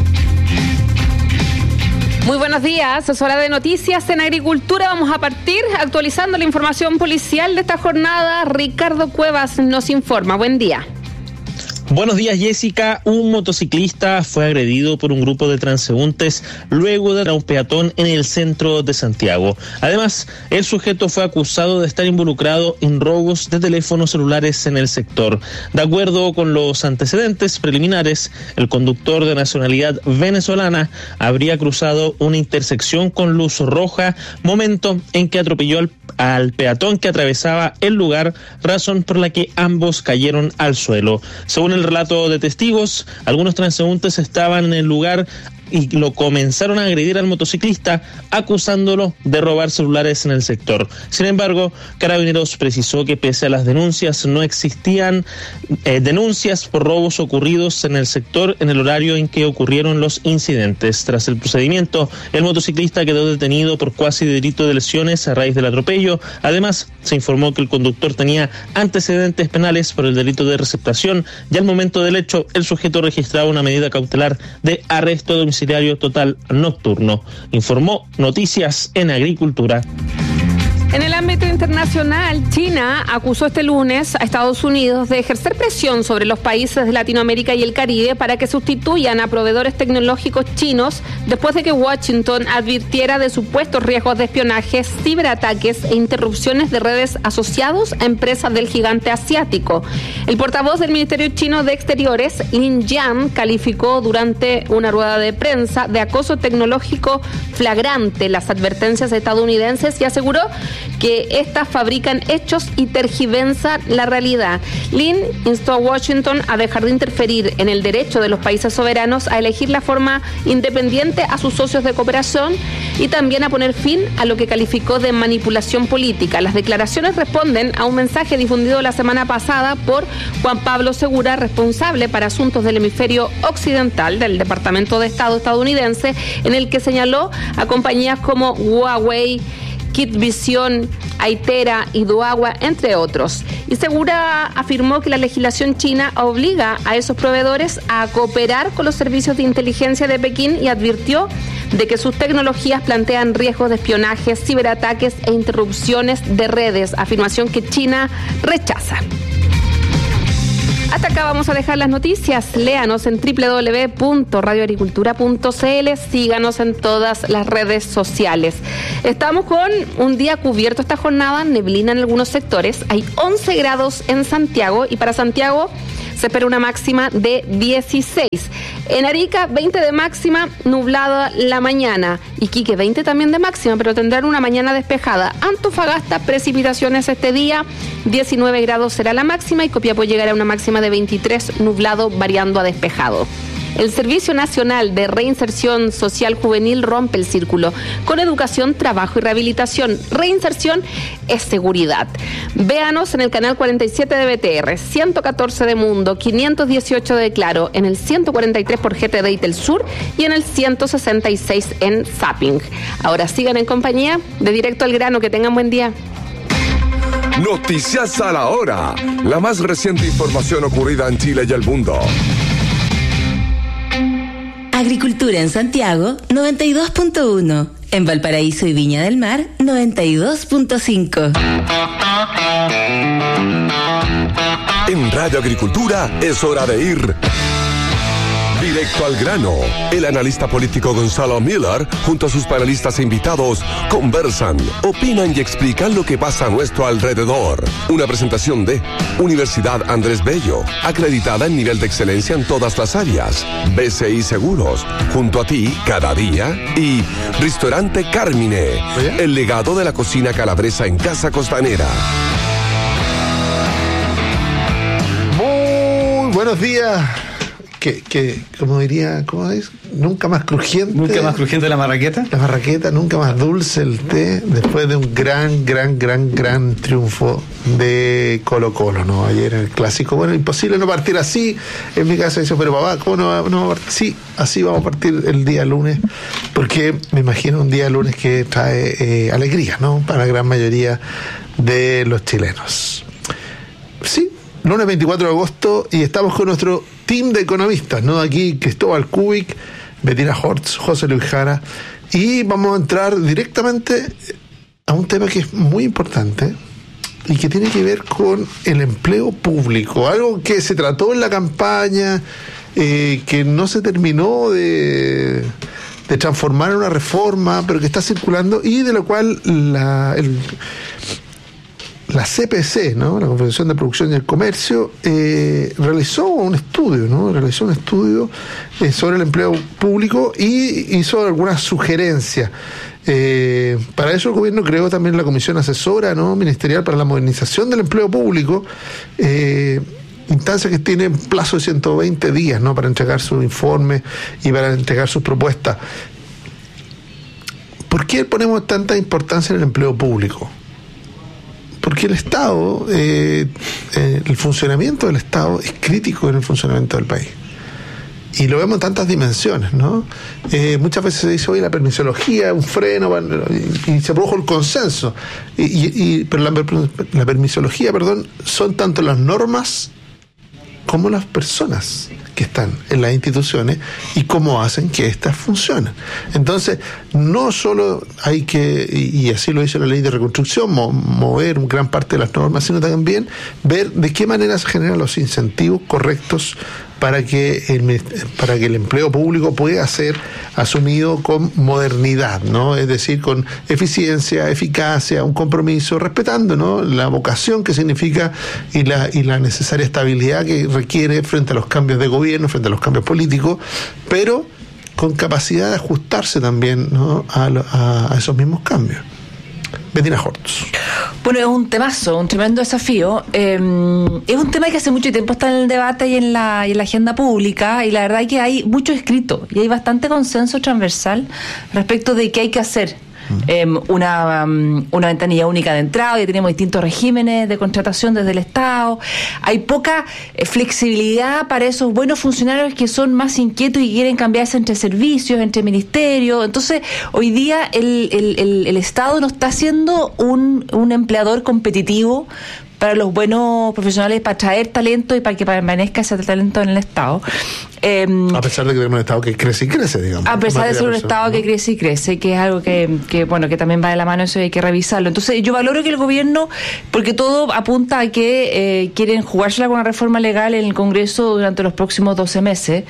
Muy buenos días, es hora de noticias en Agricultura. Vamos a partir actualizando la información policial de esta jornada. Ricardo Cuevas nos informa. Buen día. Buenos días, Jessica. Un motociclista fue agredido por un grupo de transeúntes luego de un peatón en el centro de Santiago. Además, el sujeto fue acusado de estar involucrado en robos de teléfonos celulares en el sector. De acuerdo con los antecedentes preliminares, el conductor de nacionalidad venezolana habría cruzado una intersección con luz roja, momento en que atropelló al peatón que atravesaba el lugar, razón por la que ambos cayeron al suelo. Según el relato de testigos, algunos transeúntes estaban en el lugar y lo comenzaron a agredir al motociclista, acusándolo de robar celulares en el sector. Sin embargo, Carabineros precisó que pese a las denuncias, no existían denuncias por robos ocurridos en el sector en el horario en que ocurrieron los incidentes. Tras el procedimiento, el motociclista quedó detenido por cuasi delito de lesiones a raíz del atropello. Además, se informó que el conductor tenía antecedentes penales por el delito de receptación y al momento del hecho, el sujeto registraba una medida cautelar de arresto domiciliario total nocturno. Informó Noticias en Agricultura. En el ámbito internacional, China acusó este lunes a Estados Unidos de ejercer presión sobre los países de Latinoamérica y el Caribe para que sustituyan a proveedores tecnológicos chinos después de que Washington advirtiera de supuestos riesgos de espionaje, ciberataques e interrupciones de redes asociados a empresas del gigante asiático. El portavoz del Ministerio Chino de Exteriores, Lin Jian, calificó durante una rueda de prensa de acoso tecnológico flagrante las advertencias estadounidenses y aseguró que estas fabrican hechos y tergiversan la realidad. Lin instó a Washington a dejar de interferir en el derecho de los países soberanos a elegir la forma independiente a sus socios de cooperación y también a poner fin a lo que calificó de manipulación política. Las declaraciones responden a un mensaje difundido la semana pasada por Juan Pablo Segura, responsable para asuntos del hemisferio occidental del Departamento de Estado estadounidense, en el que señaló a compañías como Huawei, Kitvision, Aitera y Duagua, entre otros. Y Segura afirmó que la legislación china obliga a esos proveedores a cooperar con los servicios de inteligencia de Pekín y advirtió de que sus tecnologías plantean riesgos de espionaje, ciberataques e interrupciones de redes, afirmación que China rechaza. Hasta acá vamos a dejar las noticias. Léanos en www.radioagricultura.cl. Síganos en todas las redes sociales. Estamos con un día cubierto esta jornada, neblina en algunos sectores. Hay 11 grados en Santiago y para Santiago se espera una máxima de 16. En Arica, 20 de máxima, nublada la mañana. Iquique, 20 también de máxima, pero tendrán una mañana despejada. Antofagasta, precipitaciones este día, 19 grados será la máxima y Copiapó llegará a una máxima de 23, nublado variando a despejado. El Servicio Nacional de Reinserción Social Juvenil rompe el círculo con educación, trabajo y rehabilitación. Reinserción es seguridad. Véanos en el canal 47 de BTR, 114 de Mundo, 518 de Claro, en el 143 por GTD y Telsur y en el 166 en Zapping. Ahora sigan en compañía de Directo al Grano. Que tengan buen día. Noticias a la hora. La más reciente información ocurrida en Chile y el mundo. Agricultura en Santiago, 92.1. En Valparaíso y Viña del Mar, 92.5. En Radio Agricultura es hora de ir directo al grano. El analista político Gonzalo Miller, junto a sus panelistas e invitados, conversan, opinan y explican lo que pasa a nuestro alrededor. Una presentación de Universidad Andrés Bello, acreditada en nivel de excelencia en todas las áreas. BCI Seguros, junto a ti cada día. Y Restaurante Carmine, el legado de la cocina calabresa en Casa Costanera. Muy buenos días. Como diría, ¿cómo es? Nunca más crujiente. Nunca más crujiente la marraqueta. La marraqueta, nunca más dulce el té, después de un gran triunfo de Colo-Colo, ¿no? Ayer en el clásico. Bueno, imposible no partir así. En mi casa dice, pero papá, ¿cómo no vamos a partir? Sí, así vamos a partir el día lunes, porque me imagino un día lunes que trae alegría, ¿no? Para la gran mayoría de los chilenos. Sí, lunes 24 de agosto y estamos con nuestro team de economistas, ¿no? Aquí Cristóbal Kubik, Bettina Hortz, José Luis Jara, y vamos a entrar directamente a un tema que es muy importante y que tiene que ver con el empleo público, algo que se trató en la campaña, que no se terminó de transformar en una reforma, pero que está circulando y de lo cual la CPC, ¿no? La Confederación de Producción y el Comercio, realizó un estudio, ¿no? Sobre el empleo público y hizo algunas sugerencias. Para eso el gobierno creó también la Comisión Asesora, ¿no? Ministerial para la Modernización del Empleo Público, instancia que tiene plazo de 120 días, ¿no? Para entregar su informe y para entregar sus propuestas. ¿Por qué ponemos tanta importancia en el empleo público? Porque el Estado, el funcionamiento del Estado es crítico en el funcionamiento del país. Y lo vemos en tantas dimensiones, ¿no? Muchas veces se dice, oye, la permisología, un freno, y se produjo el consenso. Pero la permisología, son tanto las normas como las personas que están en las instituciones y cómo hacen que éstas funcionen. Entonces, no solo hay que, y así lo dice la ley de reconstrucción, mover gran parte de las normas, sino también ver de qué manera se generan los incentivos correctos para que el empleo público pueda ser asumido con modernidad, ¿no? Es decir, con eficiencia, eficacia, un compromiso, respetando, ¿no? La vocación que significa y la necesaria estabilidad que requiere frente a los cambios de gobierno, frente a los cambios políticos, pero con capacidad de ajustarse también, ¿no? a esos mismos cambios. Bettina Hortz. Bueno, es un temazo, un tremendo desafío. Es un tema que hace mucho tiempo está en el debate y en la agenda pública, y la verdad es que hay mucho escrito y hay bastante consenso transversal respecto de qué hay que hacer. Una ventanilla única de entrada, ya tenemos distintos regímenes de contratación desde el Estado, hay poca flexibilidad para esos buenos funcionarios que son más inquietos y quieren cambiarse entre servicios, entre ministerios. Entonces hoy día el Estado no está siendo un empleador competitivo para los buenos profesionales, para traer talento y para que permanezca ese talento en el Estado. A pesar de que tenemos un Estado que crece y crece, digamos. A pesar de ser un Estado que crece y crece, que es algo que también va de la mano, eso hay que revisarlo. Entonces yo valoro que el gobierno, porque todo apunta a que quieren jugársela con una reforma legal en el Congreso durante los próximos 12 meses.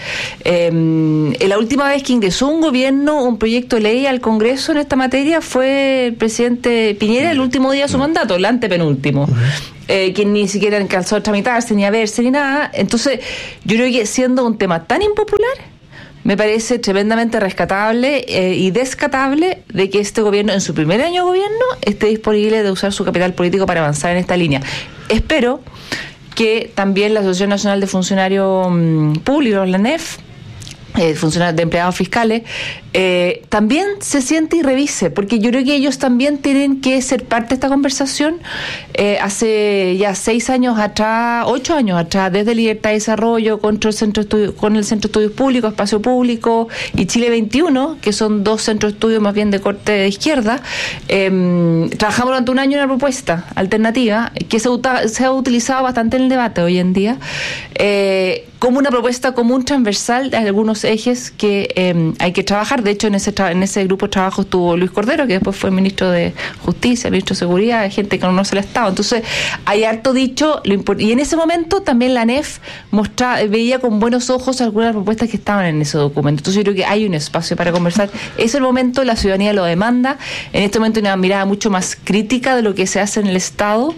La última vez que ingresó un gobierno, un proyecto de ley al Congreso en esta materia fue el presidente Piñera el último día de su mandato, el antepenúltimo. Que ni siquiera alcanzó a tramitarse, ni a verse, ni nada. Entonces, yo creo que siendo un tema tan impopular, me parece tremendamente rescatable y descatable de que este gobierno, en su primer año de gobierno, esté disponible de usar su capital político para avanzar en esta línea. Espero que también la Asociación Nacional de Funcionarios Públicos, la ANEF, funcionarios de empleados fiscales, también se siente y revise, porque yo creo que ellos también tienen que ser parte de esta conversación. Hace ya 8 años atrás, desde Libertad y Desarrollo, con el Centro de Estudios Públicos, Espacio Público y Chile 21, que son 2 centros de estudios más bien de corte de izquierda, trabajamos durante un año en una propuesta alternativa que se ha utilizado bastante en el debate hoy en día, como una propuesta común transversal de algunos ejes que hay que trabajar. De hecho, en ese grupo de trabajo estuvo Luis Cordero, que después fue ministro de Justicia, ministro de Seguridad, gente que conoce el Estado. Entonces, hay harto dicho, y en ese momento también la ANEF veía con buenos ojos algunas propuestas que estaban en ese documento. Entonces, yo creo que hay un espacio para conversar. Es el momento, la ciudadanía lo demanda. En este momento hay una mirada mucho más crítica de lo que se hace en el Estado,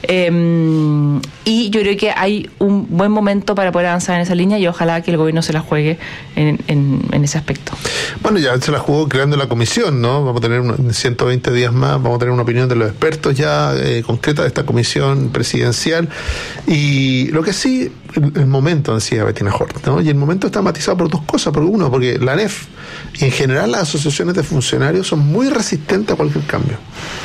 y yo creo que hay un buen momento para poder avanzar en esa línea, y ojalá que el gobierno se la juegue en ese aspecto. Bueno, ya se la jugó creando la comisión, ¿no? Vamos a tener 120 días más, vamos a tener una opinión de los expertos ya concreta de esta comisión presidencial. Y lo que sí, el momento, decía Bettina Hortz, ¿no? Y el momento está matizado por dos cosas. Porque la ANEF y en general las asociaciones de funcionarios son muy resistentes a cualquier cambio.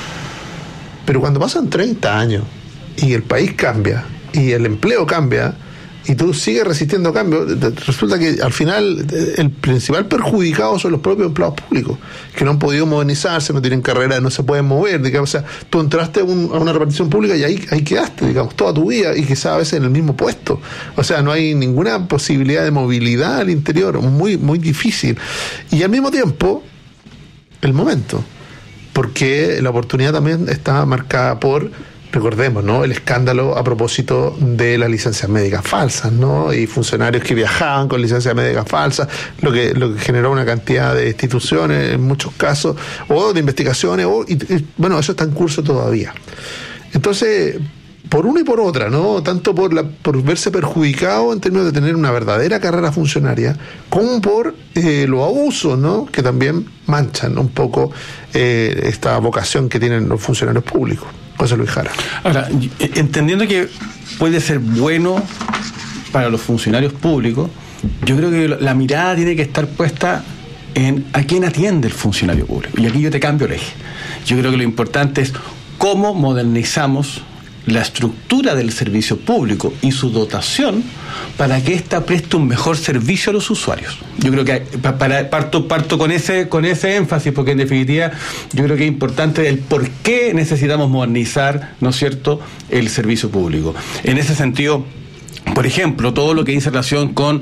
Pero cuando pasan 30 años y el país cambia y el empleo cambia, y tú sigues resistiendo cambios, resulta que al final el principal perjudicado son los propios empleados públicos, que no han podido modernizarse, no tienen carrera, no se pueden mover, digamos. O sea, tú entraste a una repartición pública y ahí quedaste, digamos, toda tu vida, y quizás a veces en el mismo puesto. O sea, no hay ninguna posibilidad de movilidad al interior, muy, muy difícil. Y al mismo tiempo, el momento, porque la oportunidad también está marcada por, recordemos, ¿no?, el escándalo a propósito de las licencias médicas falsas, ¿no? Y funcionarios que viajaban con licencias médicas falsas, lo que generó una cantidad de instituciones en muchos casos, o de investigaciones, bueno, eso está en curso todavía. Entonces, por una y por otra, ¿no? Tanto por verse perjudicado en términos de tener una verdadera carrera funcionaria, como por los abusos, ¿no?, que también manchan un poco esta vocación que tienen los funcionarios públicos. José Luis Jara. Ahora, entendiendo que puede ser bueno para los funcionarios públicos, yo creo que la mirada tiene que estar puesta en a quién atiende el funcionario público. Y aquí yo te cambio el eje. Yo creo que lo importante es cómo modernizamos la estructura del servicio público y su dotación para que ésta preste un mejor servicio a los usuarios. Yo creo que parto con ese énfasis, porque en definitiva yo creo que es importante el por qué necesitamos modernizar, ¿no es cierto?, el servicio público. En ese sentido, por ejemplo, todo lo que dice relación con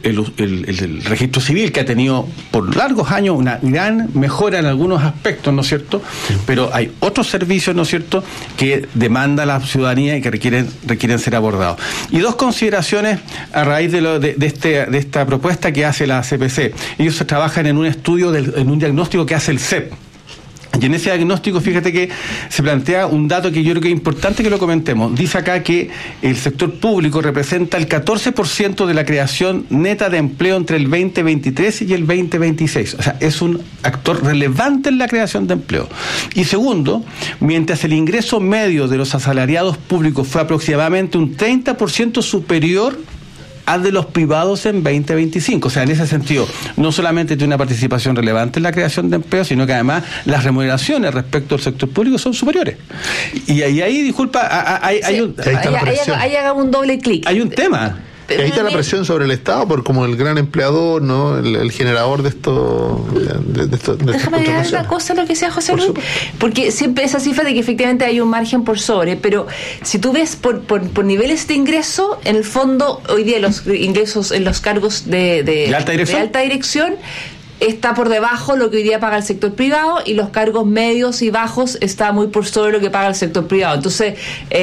el registro civil, que ha tenido por largos años una gran mejora en algunos aspectos, ¿no es cierto? Pero hay otros servicios, ¿no es cierto?, que demanda la ciudadanía y que requieren ser abordados. Y dos consideraciones a raíz de esta propuesta que hace la CPC. Ellos trabajan en un estudio, en un diagnóstico que hace el CEP. Y en ese diagnóstico, fíjate que se plantea un dato que yo creo que es importante que lo comentemos. Dice acá que el sector público representa el 14% de la creación neta de empleo entre el 2023 y el 2026. O sea, es un actor relevante en la creación de empleo. Y segundo, mientras el ingreso medio de los asalariados públicos fue aproximadamente un 30% superior al de los privados en 2025. O sea, en ese sentido, no solamente tiene una participación relevante en la creación de empleo, sino que además las remuneraciones respecto al sector público son superiores. Y ahí disculpa, hay haga un doble clic. Hay un tema. Y ahí está la presión sobre el Estado por como el gran empleador, ¿no? El generador de esto. Déjame agregar una cosa a lo que decía José Luis, porque siempre esa cifra de que efectivamente hay un margen por sobre, pero si tú ves por niveles de ingreso, en el fondo hoy día los ingresos en los cargos de alta dirección está por debajo lo que hoy día paga el sector privado, y los cargos medios y bajos está muy por sobre lo que paga el sector privado. Entonces,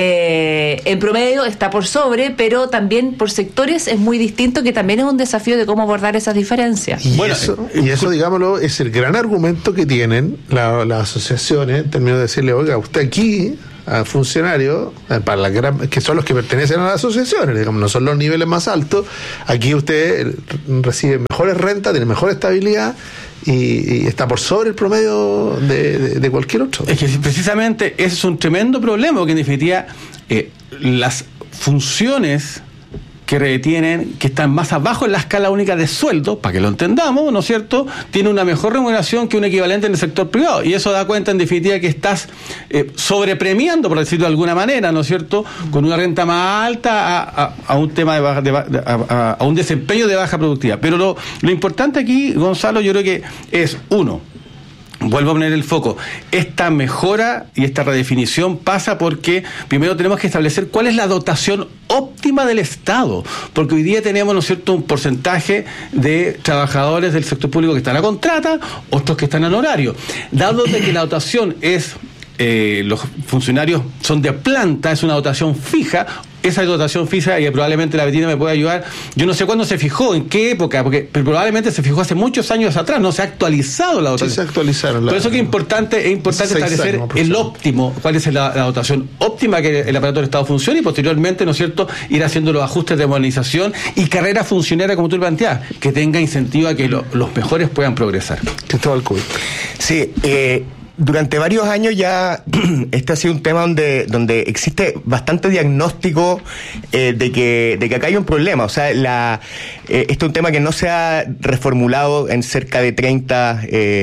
en promedio está por sobre, pero también por sectores es muy distinto, que también es un desafío de cómo abordar esas diferencias. Y eso, digámoslo, es el gran argumento que tienen las asociaciones en términos de decirle, oiga, usted aquí, a funcionarios, que son los que pertenecen a las asociaciones, digamos, no son los niveles más altos, aquí usted recibe mejores rentas, tiene mejor estabilidad y está por sobre el promedio de cualquier otro. Es que precisamente ese es un tremendo problema, porque en definitiva las funciones que retienen, que están más abajo en la escala única de sueldo, para que lo entendamos, ¿no es cierto?, tiene una mejor remuneración que un equivalente en el sector privado, y eso da cuenta en definitiva que estás sobrepremiando, por decirlo de alguna manera, ¿no es cierto?, con una renta más alta a un tema a un desempeño de baja productividad. Pero lo importante aquí, Gonzalo, yo creo que es vuelvo a poner el foco. Esta mejora y esta redefinición pasa porque primero tenemos que establecer cuál es la dotación óptima del Estado, porque hoy día tenemos, ¿no es cierto?, un porcentaje de trabajadores del sector público que están a contrata, otros que están en horario. Dado de que la dotación es los funcionarios son de planta, es una dotación fija. Esa dotación fija, y probablemente la Betina me puede ayudar, yo no sé cuándo se fijó, en qué época, porque probablemente se fijó hace muchos años atrás, no se ha actualizado la dotación. Sí, se actualizaron. Por eso que es importante establecer el óptimo, cuál es la dotación óptima que el aparato del Estado funcione, y posteriormente, ¿no es cierto?, ir haciendo los ajustes de modernización y carrera funcionaria, como tú planteas, que tenga incentivo a que los mejores puedan progresar. Cristóbal Cuy. Sí, durante varios años ya este ha sido un tema donde existe bastante diagnóstico de que acá hay un problema. O sea, este es un tema que no se ha reformulado en cerca de 30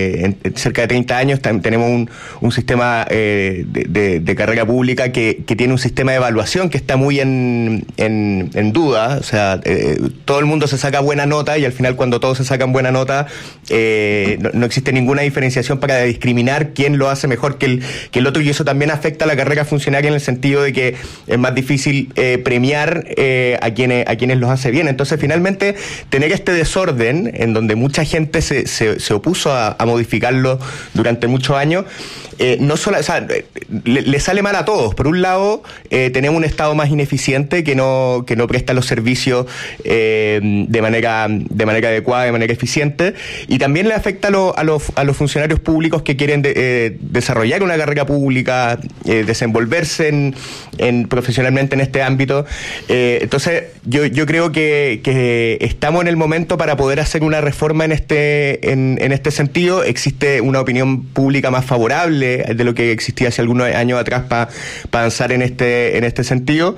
años. Tenemos un sistema de carrera pública que tiene un sistema de evaluación que está muy en duda. O sea, todo el mundo se saca buena nota, y al final, cuando todos se sacan buena nota, no existe ninguna diferenciación para discriminar quién lo hace mejor que el otro, y eso también afecta a la carrera funcionaria en el sentido de que es más difícil premiar a quienes los hace bien. Entonces, finalmente, tener este desorden en donde mucha gente se opuso a modificarlo durante muchos años, no solo, o sea, le sale mal a todos. Por un lado, tenemos un Estado más ineficiente que no presta los servicios de manera adecuada, de manera eficiente, y también le afecta a los funcionarios públicos que quieren desarrollar una carrera pública, desenvolverse profesionalmente en este ámbito. Entonces, yo creo que estamos en el momento para poder hacer una reforma en este sentido. Existe una opinión pública más favorable de lo que existía hace algunos años atrás para avanzar en este sentido.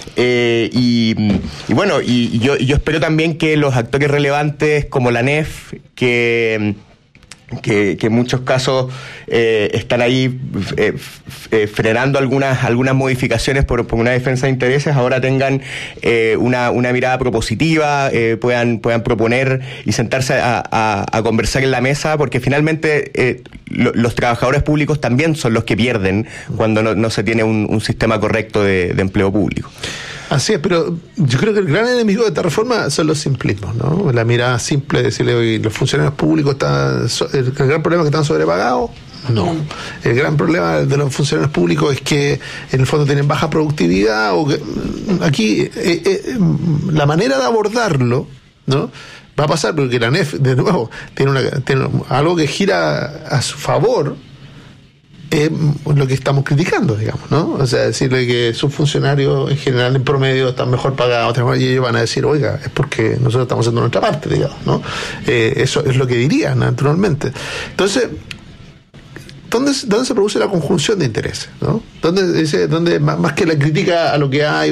Y bueno, y yo espero también que los actores relevantes como la ANEF, que en muchos casos están ahí frenando algunas modificaciones por una defensa de intereses, ahora tengan una mirada propositiva, puedan proponer y sentarse a conversar en la mesa, porque finalmente los trabajadores públicos también son los que pierden cuando no se tiene un sistema correcto de empleo público. Así es, pero yo creo que el gran enemigo de esta reforma son los simplismos, ¿no? La mirada simple de decirle, oye, los funcionarios públicos el gran problema es que están sobrepagados. No. El gran problema de los funcionarios públicos es que en el fondo tienen baja productividad, o que aquí la manera de abordarlo, ¿no?, va a pasar porque la ANEF, de nuevo, tiene algo que gira a su favor, lo que estamos criticando, digamos, ¿no? O sea, decirle que sus funcionarios en general en promedio están mejor pagados y ellos van a decir, oiga, es porque nosotros estamos haciendo nuestra parte, digamos, ¿no? Eso es lo que dirían, naturalmente. Entonces, ¿dónde se produce la conjunción de intereses, ¿no? ¿Dónde más que la crítica a lo que hay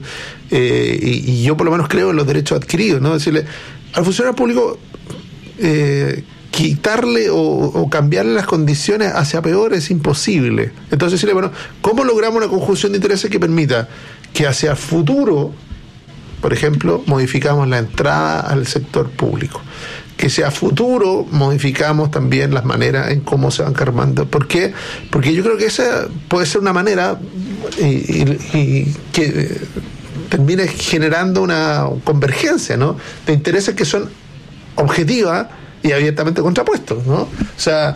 y yo por lo menos creo en los derechos adquiridos, ¿no? Decirle al funcionario público quitarle o cambiarle las condiciones hacia peor es imposible. Entonces decirle, bueno, ¿cómo logramos una conjunción de intereses que permita que hacia el futuro, por ejemplo, modificamos la entrada al sector público? Que sea futuro, modificamos también las maneras en cómo se van cargando. ¿Por qué? Porque yo creo que esa puede ser una manera y que termine generando una convergencia, ¿no? De intereses que son objetivas y abiertamente contrapuestos, ¿no? O sea,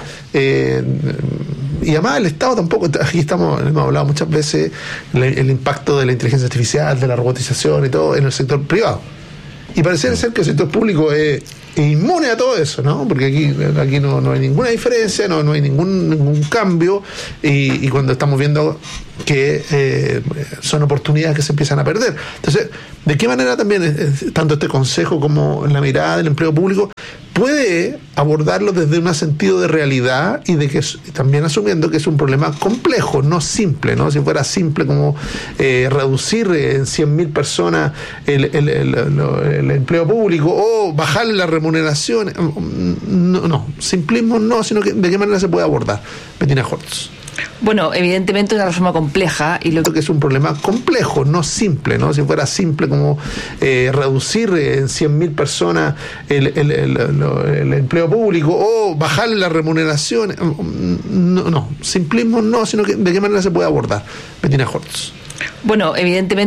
y además el Estado tampoco, aquí hemos hablado muchas veces el impacto de la inteligencia artificial, de la robotización y todo en el sector privado. Y parece ser que el sector público es inmune a todo eso, ¿no? Porque aquí no hay ninguna diferencia, no hay ningún cambio, y cuando estamos viendo que son oportunidades que se empiezan a perder. Entonces, ¿de qué manera también tanto este consejo como la mirada del empleo público puede abordarlo desde un sentido de realidad y de que también asumiendo que es un problema complejo, no simple, ¿no? Si fuera simple como reducir en 100.000 personas el empleo público o bajarle la remuneración, no, simplismo no, sino que de qué manera se puede abordar. Bettina Holtz. Bueno, evidentemente es una reforma compleja y lo que es un problema complejo, no simple, ¿no? Si fuera simple como reducir en 100.000 personas el empleo público o bajarle la remuneración, no, simplismo no, sino que de qué manera se puede abordar. Bettina Holtz. Bueno, evidentemente